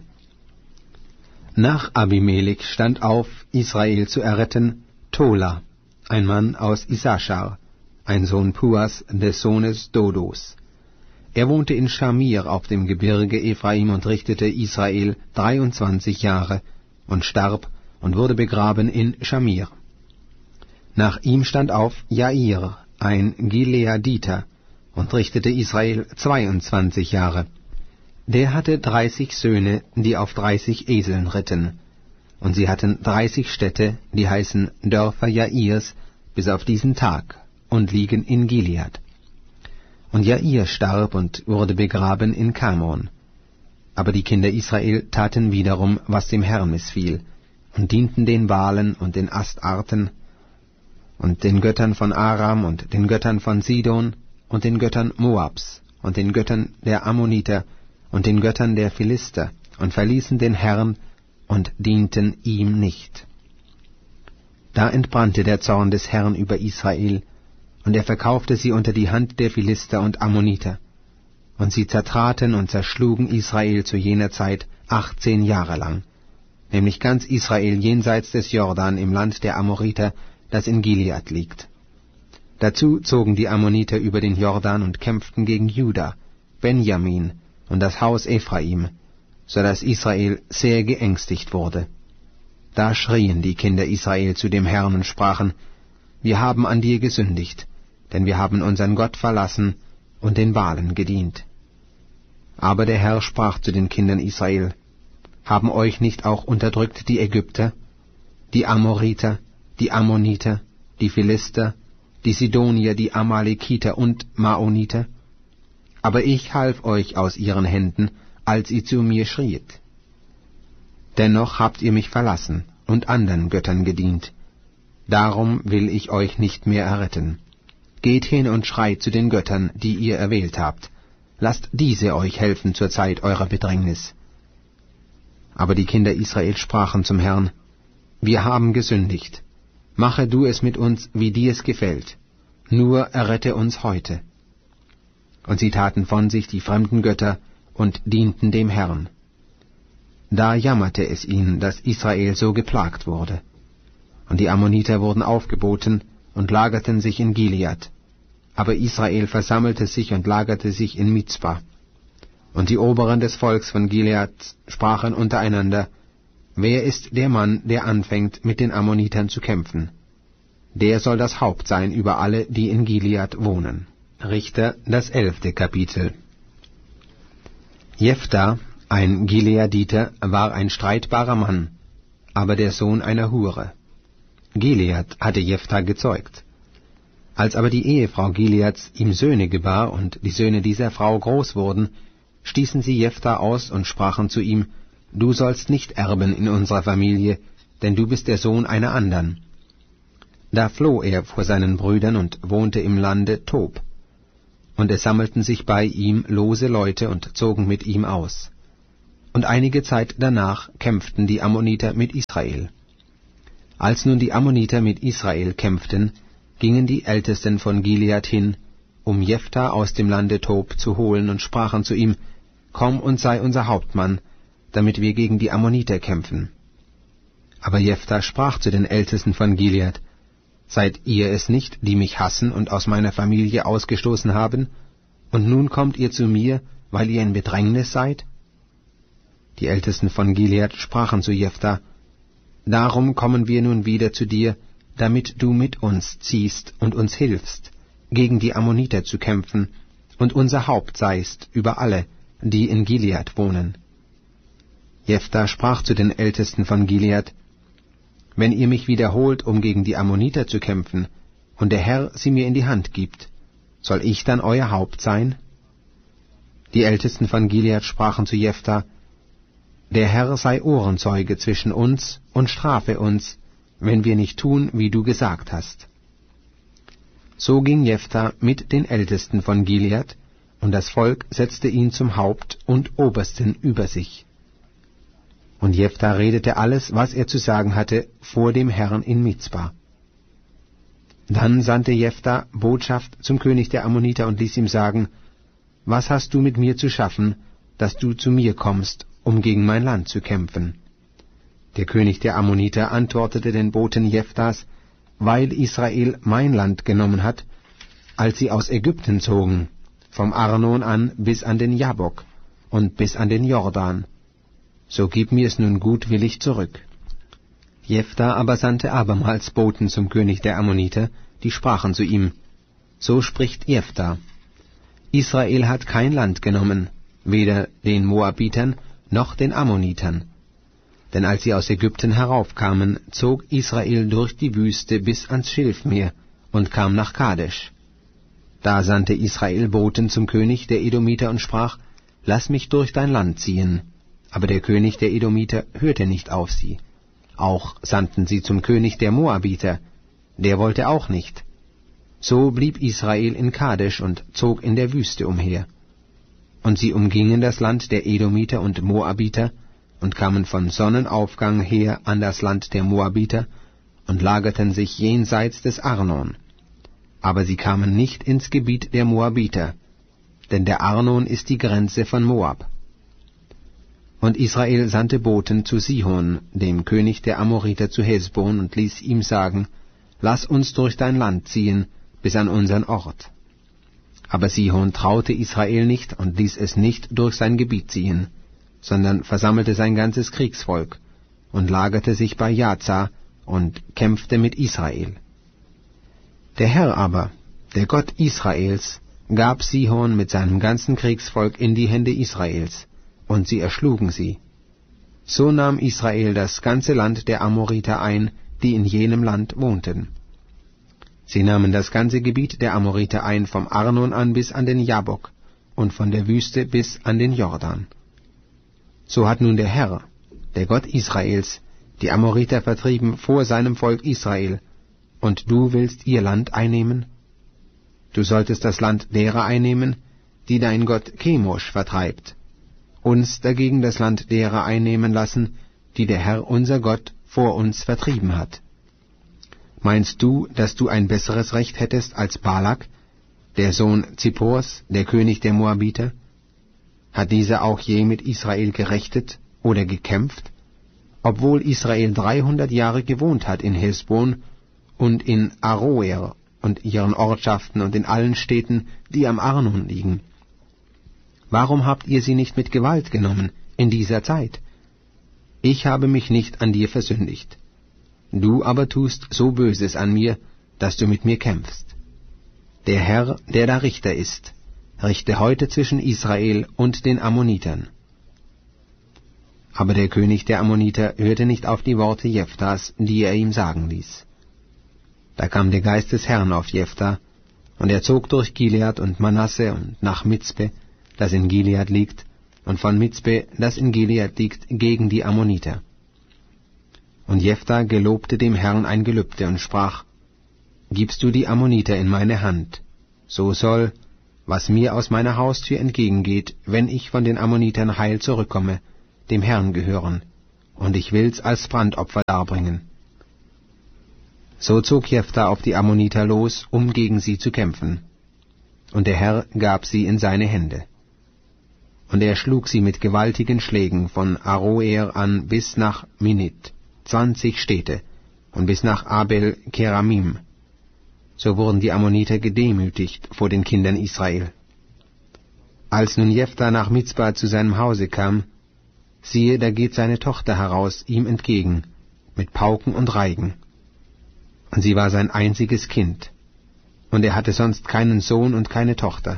Nach Abimelech stand auf, Israel zu erretten, Tola, ein Mann aus Issachar, ein Sohn Puas, des Sohnes Dodos. Er wohnte in Schamir auf dem Gebirge Ephraim und richtete Israel dreiundzwanzig Jahre und starb und wurde begraben in Schamir. Nach ihm stand auf Jair, ein Gileaditer, und richtete Israel zweiundzwanzig Jahre. Der hatte dreißig Söhne, die auf dreißig Eseln ritten, und sie hatten dreißig Städte, die heißen Dörfer Jairs, bis auf diesen Tag, und liegen in Gilead. Und Jair starb und wurde begraben in Kamon. Aber die Kinder Israel taten wiederum, was dem Herrn missfiel, und dienten den Baalen und den Astarten, und den Göttern von Aram und den Göttern von Sidon, und den Göttern Moabs, und den Göttern der Ammoniter, und den Göttern der Philister, und verließen den Herrn und dienten ihm nicht. Da entbrannte der Zorn des Herrn über Israel, und er verkaufte sie unter die Hand der Philister und Ammoniter. Und sie zertraten und zerschlugen Israel zu jener Zeit achtzehn Jahre lang, nämlich ganz Israel jenseits des Jordan im Land der Amoriter, das in Gilead liegt. Dazu zogen die Ammoniter über den Jordan und kämpften gegen Juda, Benjamin und das Haus Ephraim, so dass Israel sehr geängstigt wurde. Da schrien die Kinder Israel zu dem Herrn und sprachen: Wir haben an dir gesündigt, denn wir haben unseren Gott verlassen und den Baalen gedient. Aber der Herr sprach zu den Kindern Israel: Haben euch nicht auch unterdrückt die Ägypter, die Amoriter, die Ammoniter, die Philister, die Sidonier, die Amalekiter und Maoniter? Aber ich half euch aus ihren Händen, als ihr zu mir schriet. Dennoch habt ihr mich verlassen und anderen Göttern gedient. Darum will ich euch nicht mehr erretten. Geht hin und schreit zu den Göttern, die ihr erwählt habt. Lasst diese euch helfen zur Zeit eurer Bedrängnis. Aber die Kinder Israel sprachen zum Herrn: Wir haben gesündigt. Mache du es mit uns, wie dir es gefällt. Nur errette uns heute. Und sie taten von sich die fremden Götter und dienten dem Herrn. Da jammerte es ihn, dass Israel so geplagt wurde. Und die Ammoniter wurden aufgeboten und lagerten sich in Gilead. Aber Israel versammelte sich und lagerte sich in Mizpa. Und die Oberen des Volks von Gilead sprachen untereinander: Wer ist der Mann, der anfängt, mit den Ammonitern zu kämpfen? Der soll das Haupt sein über alle, die in Gilead wohnen. Richter, das elfte Kapitel. Jephthah, ein Gileaditer, war ein streitbarer Mann, aber der Sohn einer Hure. Gilead hatte Jephthah gezeugt. Als aber die Ehefrau Gileads ihm Söhne gebar und die Söhne dieser Frau groß wurden, stießen sie Jephthah aus und sprachen zu ihm: Du sollst nicht erben in unserer Familie, denn du bist der Sohn einer andern. Da floh er vor seinen Brüdern und wohnte im Lande Tob. und es sammelten sich bei ihm lose Leute und zogen mit ihm aus. Und einige Zeit danach kämpften die Ammoniter mit Israel. Als nun die Ammoniter mit Israel kämpften, gingen die Ältesten von Gilead hin, um Jephta aus dem Lande Tob zu holen, und sprachen zu ihm: Komm und sei unser Hauptmann, damit wir gegen die Ammoniter kämpfen. Aber Jephta sprach zu den Ältesten von Gilead: Seid ihr es nicht, die mich hassen und aus meiner Familie ausgestoßen haben? Und nun kommt ihr zu mir, weil ihr in Bedrängnis seid? Die Ältesten von Gilead sprachen zu Jephta: Darum kommen wir nun wieder zu dir, damit du mit uns ziehst und uns hilfst, gegen die Ammoniter zu kämpfen, und unser Haupt seist über alle, die in Gilead wohnen. Jephta sprach zu den Ältesten von Gilead: Wenn ihr mich wiederholt, um gegen die Ammoniter zu kämpfen, und der Herr sie mir in die Hand gibt, soll ich dann euer Haupt sein? Die Ältesten von Gilead sprachen zu Jephta: Der Herr sei Ohrenzeuge zwischen uns und strafe uns, wenn wir nicht tun, wie du gesagt hast. So ging Jephta mit den Ältesten von Gilead, und das Volk setzte ihn zum Haupt und Obersten über sich. Und Jephta redete alles, was er zu sagen hatte, vor dem Herrn in Mizpa. Dann sandte Jephta Botschaft zum König der Ammoniter und ließ ihm sagen: Was hast du mit mir zu schaffen, dass du zu mir kommst, um gegen mein Land zu kämpfen? Der König der Ammoniter antwortete den Boten Jephtas: Weil Israel mein Land genommen hat, als sie aus Ägypten zogen, vom Arnon an bis an den Jabok und bis an den Jordan. So gib mir es nun gutwillig zurück. Jephta aber sandte abermals Boten zum König der Ammoniter, die sprachen zu ihm: So spricht Jephta: Israel hat kein Land genommen, weder den Moabitern noch den Ammonitern. Denn als sie aus Ägypten heraufkamen, zog Israel durch die Wüste bis ans Schilfmeer und kam nach Kadesh. Da sandte Israel Boten zum König der Edomiter und sprach: Lass mich durch dein Land ziehen. Aber der König der Edomiter hörte nicht auf sie. Auch sandten sie zum König der Moabiter, der wollte auch nicht. So blieb Israel in Kadesh und zog in der Wüste umher. Und sie umgingen das Land der Edomiter und Moabiter und kamen von Sonnenaufgang her an das Land der Moabiter und lagerten sich jenseits des Arnon. Aber sie kamen nicht ins Gebiet der Moabiter, denn der Arnon ist die Grenze von Moab. Und Israel sandte Boten zu Sihon, dem König der Amoriter, zu Hesbon, und ließ ihm sagen: Lass uns durch dein Land ziehen, bis an unseren Ort. Aber Sihon traute Israel nicht und ließ es nicht durch sein Gebiet ziehen, sondern versammelte sein ganzes Kriegsvolk und lagerte sich bei Jaza und kämpfte mit Israel. Der Herr aber, der Gott Israels, gab Sihon mit seinem ganzen Kriegsvolk in die Hände Israels, und sie erschlugen sie. So nahm Israel das ganze Land der Amoriter ein, die in jenem Land wohnten. Sie nahmen das ganze Gebiet der Amoriter ein, vom Arnon an bis an den Jabok und von der Wüste bis an den Jordan. So hat nun der Herr, der Gott Israels, die Amoriter vertrieben vor seinem Volk Israel, und du willst ihr Land einnehmen? Du solltest das Land derer einnehmen, die dein Gott Chemosh vertreibt, uns dagegen das Land derer einnehmen lassen, die der Herr unser Gott vor uns vertrieben hat. Meinst du, dass du ein besseres Recht hättest als Balak, der Sohn Zippors, der König der Moabiter? Hat dieser auch je mit Israel gerechtet oder gekämpft, obwohl Israel dreihundert Jahre gewohnt hat in Hesbon und in Aroer und ihren Ortschaften und in allen Städten, die am Arnon liegen? Warum habt ihr sie nicht mit Gewalt genommen in dieser Zeit? Ich habe mich nicht an dir versündigt. Du aber tust so Böses an mir, dass du mit mir kämpfst. Der Herr, der da Richter ist, richte heute zwischen Israel und den Ammonitern. Aber der König der Ammoniter hörte nicht auf die Worte Jephtas, die er ihm sagen ließ. Da kam der Geist des Herrn auf Jephta, und er zog durch Gilead und Manasse und nach Mizpe, das in Gilead liegt, und von Mizpe, das in Gilead liegt, gegen die Ammoniter. Und Jephta gelobte dem Herrn ein Gelübde und sprach: Gibst du die Ammoniter in meine Hand, so soll, was mir aus meiner Haustür entgegengeht, wenn ich von den Ammonitern heil zurückkomme, dem Herrn gehören, und ich will's als Brandopfer darbringen. So zog Jephthah auf die Ammoniter los, um gegen sie zu kämpfen. Und der Herr gab sie in seine Hände. Und er schlug sie mit gewaltigen Schlägen von Aroer an bis nach Minit, zwanzig Städte, und bis nach Abel Keramim. So wurden die Ammoniter gedemütigt vor den Kindern Israel. Als nun Jephthah nach Mizpah zu seinem Hause kam, siehe, da geht seine Tochter heraus ihm entgegen, mit Pauken und Reigen. Und sie war sein einziges Kind, und er hatte sonst keinen Sohn und keine Tochter.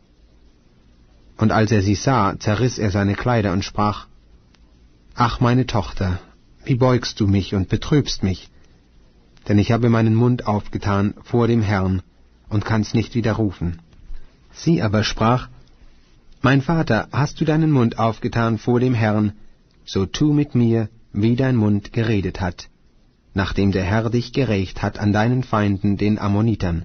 Und als er sie sah, zerriss er seine Kleider und sprach, »Ach, meine Tochter, wie beugst du mich und betrübst mich? Denn ich habe meinen Mund aufgetan vor dem Herrn und kann's nicht widerrufen.« Sie aber sprach, »Mein Vater, hast du deinen Mund aufgetan vor dem Herrn, so tu mit mir, wie dein Mund geredet hat, nachdem der Herr dich gerächt hat an deinen Feinden, den Ammonitern.«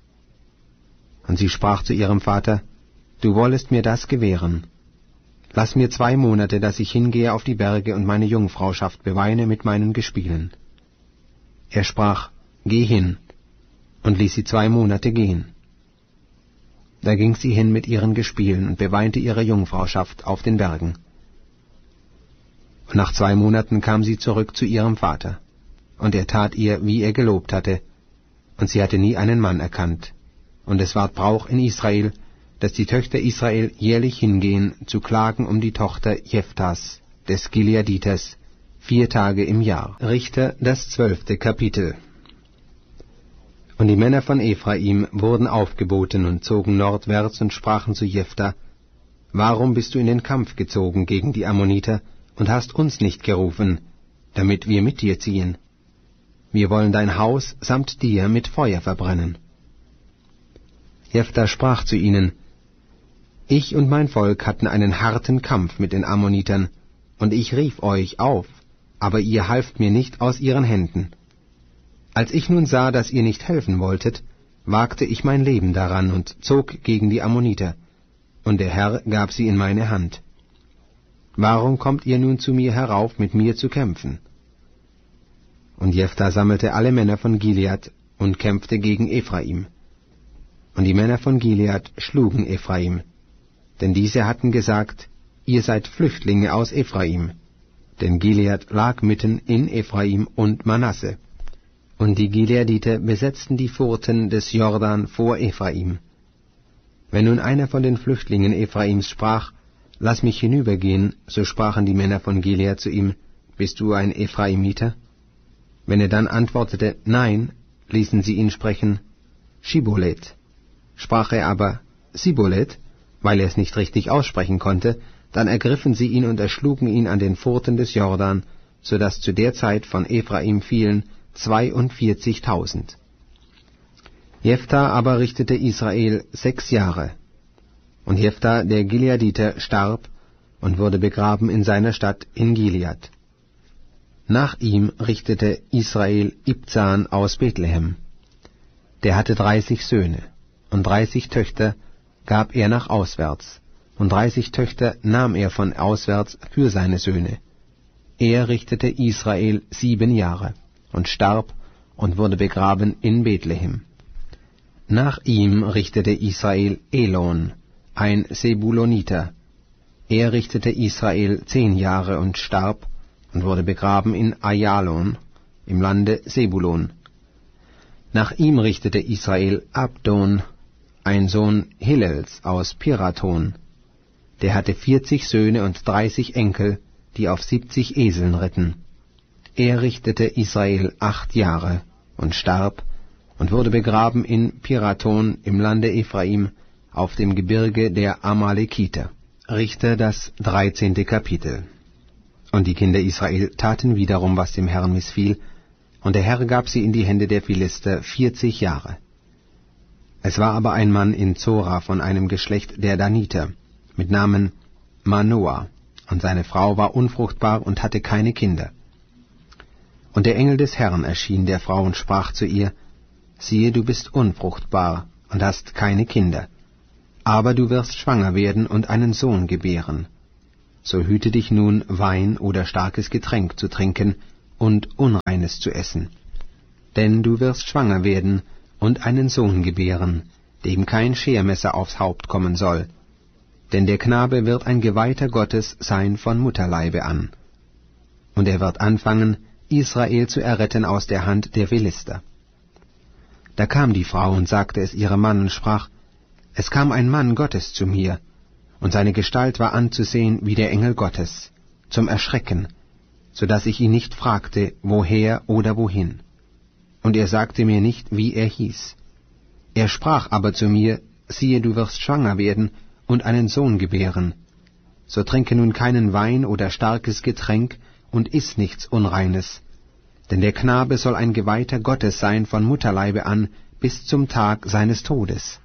Und sie sprach zu ihrem Vater, »Du wollest mir das gewähren. Lass mir zwei Monate, dass ich hingehe auf die Berge und meine Jungfrauschaft beweine mit meinen Gespielen.« Er sprach, »Geh hin«, und ließ sie zwei Monate gehen. Da ging sie hin mit ihren Gespielen und beweinte ihre Jungfrauschaft auf den Bergen. Und nach zwei Monaten kam sie zurück zu ihrem Vater, und er tat ihr, wie er gelobt hatte, und sie hatte nie einen Mann erkannt. Und es ward Brauch in Israel, dass die Töchter Israel jährlich hingehen, zu klagen um die Tochter Jephthahs, des Gileaditers, vier Tage im Jahr. Richter, das zwölfte Kapitel. Und die Männer von Ephraim wurden aufgeboten und zogen nordwärts und sprachen zu Jephthah, »Warum bist du in den Kampf gezogen gegen die Ammoniter und hast uns nicht gerufen, damit wir mit dir ziehen? Wir wollen dein Haus samt dir mit Feuer verbrennen.« Jephthah sprach zu ihnen, »Ich und mein Volk hatten einen harten Kampf mit den Ammonitern, und ich rief euch auf, aber ihr halft mir nicht aus ihren Händen. Als ich nun sah, dass ihr nicht helfen wolltet, wagte ich mein Leben daran und zog gegen die Ammoniter, und der Herr gab sie in meine Hand. Warum kommt ihr nun zu mir herauf, mit mir zu kämpfen?« Und Jephthah sammelte alle Männer von Gilead und kämpfte gegen Ephraim. Und die Männer von Gilead schlugen Ephraim, denn diese hatten gesagt, ihr seid Flüchtlinge aus Ephraim, denn Gilead lag mitten in Ephraim und Manasse. Und die Gileaditer besetzten die Furten des Jordan vor Ephraim. Wenn nun einer von den Flüchtlingen Ephraims sprach, »Lass mich hinübergehen«, so sprachen die Männer von Gilead zu ihm, »Bist du ein Ephraimiter?« Wenn er dann antwortete, »Nein«, ließen sie ihn sprechen, »Schibolet«. Sprach er aber, »Sibolet«, weil er es nicht richtig aussprechen konnte, dann ergriffen sie ihn und erschlugen ihn an den Furten des Jordan, so dass zu der Zeit von Ephraim fielen zweiundvierzigtausend. Jephthah aber richtete Israel sechs Jahre. Und Jephthah der Gileaditer starb und wurde begraben in seiner Stadt in Gilead. Nach ihm richtete Israel Ibzan aus Bethlehem. Der hatte dreißig Söhne, und dreißig Töchter gab er nach auswärts, und dreißig Töchter nahm er von auswärts für seine Söhne. Er richtete Israel sieben Jahre und starb und wurde begraben in Bethlehem. Nach ihm richtete Israel Elon, ein Sebuloniter. Er richtete Israel zehn Jahre und starb und wurde begraben in Ajalon, im Lande Sebulon. Nach ihm richtete Israel Abdon, ein Sohn Hillels aus Pirathon. Der hatte vierzig Söhne und dreißig Enkel, die auf siebzig Eseln ritten. Er richtete Israel acht Jahre und starb und wurde begraben in Pirathon im Lande Ephraim auf dem Gebirge der Amalekiter. Richter, das dreizehnte Kapitel. Und die Kinder Israel taten wiederum, was dem Herrn missfiel, und der Herr gab sie in die Hände der Philister vierzig Jahre. Es war aber ein Mann in Zora von einem Geschlecht der Daniter, mit Namen Manoah, und seine Frau war unfruchtbar und hatte keine Kinder. Und der Engel des Herrn erschien der Frau und sprach zu ihr, siehe, du bist unfruchtbar und hast keine Kinder, Aber du wirst schwanger werden und einen Sohn gebären. So hüte dich nun, Wein oder starkes Getränk zu trinken und Unreines zu essen. Denn du wirst schwanger werden und einen Sohn gebären, dem kein Schermesser aufs Haupt kommen soll. Denn der Knabe wird ein Geweihter Gottes sein von Mutterleibe an. Und er wird anfangen, Israel zu erretten aus der Hand der Philister. Da kam die Frau und sagte es ihrem Mann und sprach, Es kam ein Mann Gottes zu mir, und seine Gestalt war anzusehen wie der Engel Gottes, zum Erschrecken, so dass ich ihn nicht fragte, woher oder wohin. Und er sagte mir nicht, wie er hieß. Er sprach aber zu mir, siehe, du wirst schwanger werden und einen Sohn gebären. So trinke nun keinen Wein oder starkes Getränk und iss nichts Unreines, denn der Knabe soll ein Geweihter Gottes sein von Mutterleibe an bis zum Tag seines Todes.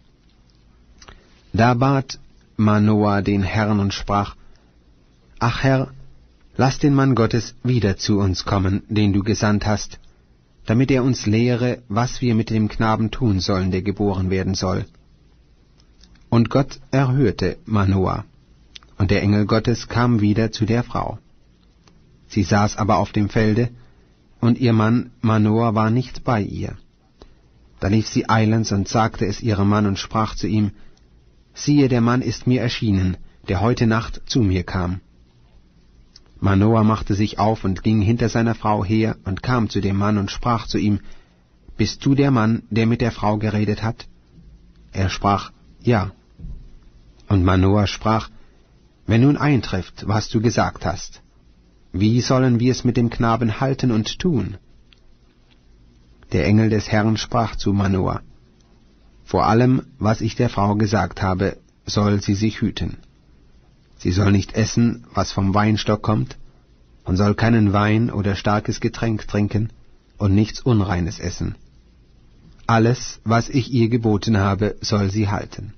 Da bat Manoah den Herrn und sprach, Ach Herr, lass den Mann Gottes wieder zu uns kommen, den du gesandt hast, damit er uns lehre, was wir mit dem Knaben tun sollen, der geboren werden soll. Und Gott erhörte Manoah, und der Engel Gottes kam wieder zu der Frau. Sie saß aber auf dem Felde, und ihr Mann Manoah war nicht bei ihr. Da lief sie eilends und sagte es ihrem Mann und sprach zu ihm, Siehe, der Mann ist mir erschienen, der heute Nacht zu mir kam. Manoah machte sich auf und ging hinter seiner Frau her und kam zu dem Mann und sprach zu ihm, Bist du der Mann, der mit der Frau geredet hat? Er sprach, Ja. Und Manoah sprach, Wenn nun eintrifft, was du gesagt hast, wie sollen wir es mit dem Knaben halten und tun? Der Engel des Herrn sprach zu Manoah, Vor allem, was ich der Frau gesagt habe, soll sie sich hüten. Sie soll nicht essen, was vom Weinstock kommt, und soll keinen Wein oder starkes Getränk trinken und nichts Unreines essen. Alles, was ich ihr geboten habe, soll sie halten.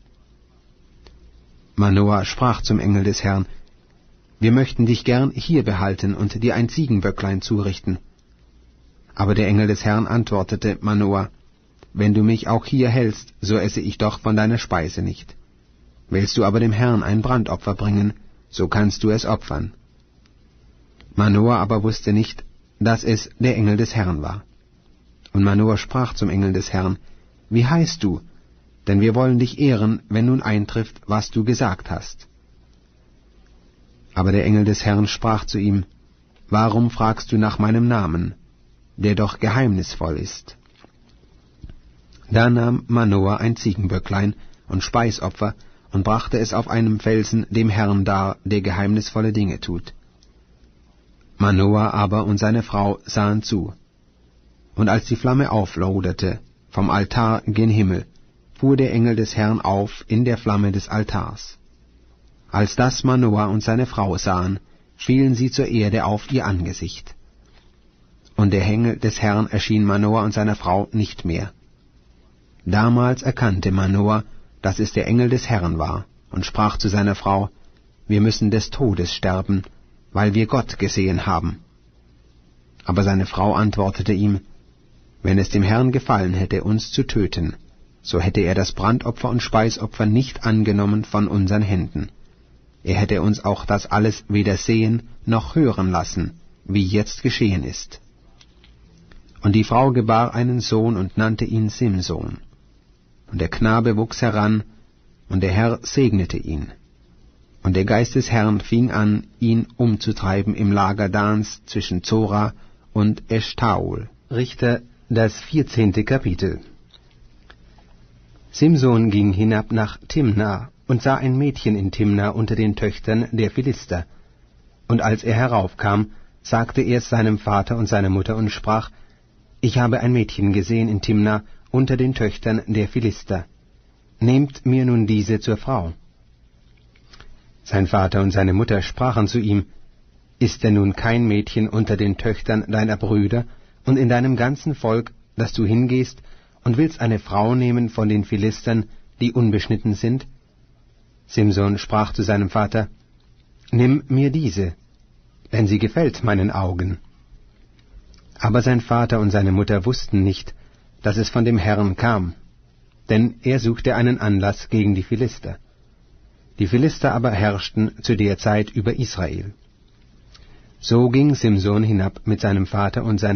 Manoah sprach zum Engel des Herrn, Wir möchten dich gern hier behalten und dir ein Ziegenböcklein zurichten. Aber der Engel des Herrn antwortete Manoah, Wenn du mich auch hier hältst, so esse ich doch von deiner Speise nicht. Willst du aber dem Herrn ein Brandopfer bringen, so kannst du es opfern. Manoah aber wusste nicht, dass es der Engel des Herrn war. Und Manoah sprach zum Engel des Herrn, Wie heißt du? Denn wir wollen dich ehren, wenn nun eintrifft, was du gesagt hast. Aber der Engel des Herrn sprach zu ihm, Warum fragst du nach meinem Namen, der doch geheimnisvoll ist? Da nahm Manoah ein Ziegenböcklein und Speisopfer und brachte es auf einem Felsen dem Herrn dar, der geheimnisvolle Dinge tut. Manoah aber und seine Frau sahen zu. Und als die Flamme aufloderte, vom Altar gen Himmel, fuhr der Engel des Herrn auf in der Flamme des Altars. Als das Manoah und seine Frau sahen, fielen sie zur Erde auf ihr Angesicht. Und der Engel des Herrn erschien Manoah und seiner Frau nicht mehr. Damals erkannte Manoah, dass es der Engel des Herrn war, und sprach zu seiner Frau, Wir müssen des Todes sterben, weil wir Gott gesehen haben. Aber seine Frau antwortete ihm, Wenn es dem Herrn gefallen hätte, uns zu töten, so hätte er das Brandopfer und Speisopfer nicht angenommen von unseren Händen. Er hätte uns auch das alles weder sehen noch hören lassen, wie jetzt geschehen ist. Und die Frau gebar einen Sohn und nannte ihn Simson. Und der Knabe wuchs heran, und der Herr segnete ihn. Und der Geist des Herrn fing an, ihn umzutreiben im Lager Dans zwischen Zora und Eschtaol. Richter, das vierzehnte Kapitel. Simson ging hinab nach Timna und sah ein Mädchen in Timna unter den Töchtern der Philister. Und als er heraufkam, sagte er es seinem Vater und seiner Mutter und sprach, Ich habe ein Mädchen gesehen in Timna unter den Töchtern der Philister. Nehmt mir nun diese zur Frau. Sein Vater und seine Mutter sprachen zu ihm, Ist denn nun kein Mädchen unter den Töchtern deiner Brüder und in deinem ganzen Volk, dass du hingehst und willst eine Frau nehmen von den Philistern, die unbeschnitten sind? Simson sprach zu seinem Vater, Nimm mir diese, denn sie gefällt meinen Augen. Aber sein Vater und seine Mutter wussten nicht, dass es von dem Herrn kam. denn er suchte einen Anlass gegen die Philister. Die Philister aber herrschten zu der Zeit über Israel. So ging Simson hinab mit seinem Vater und seinem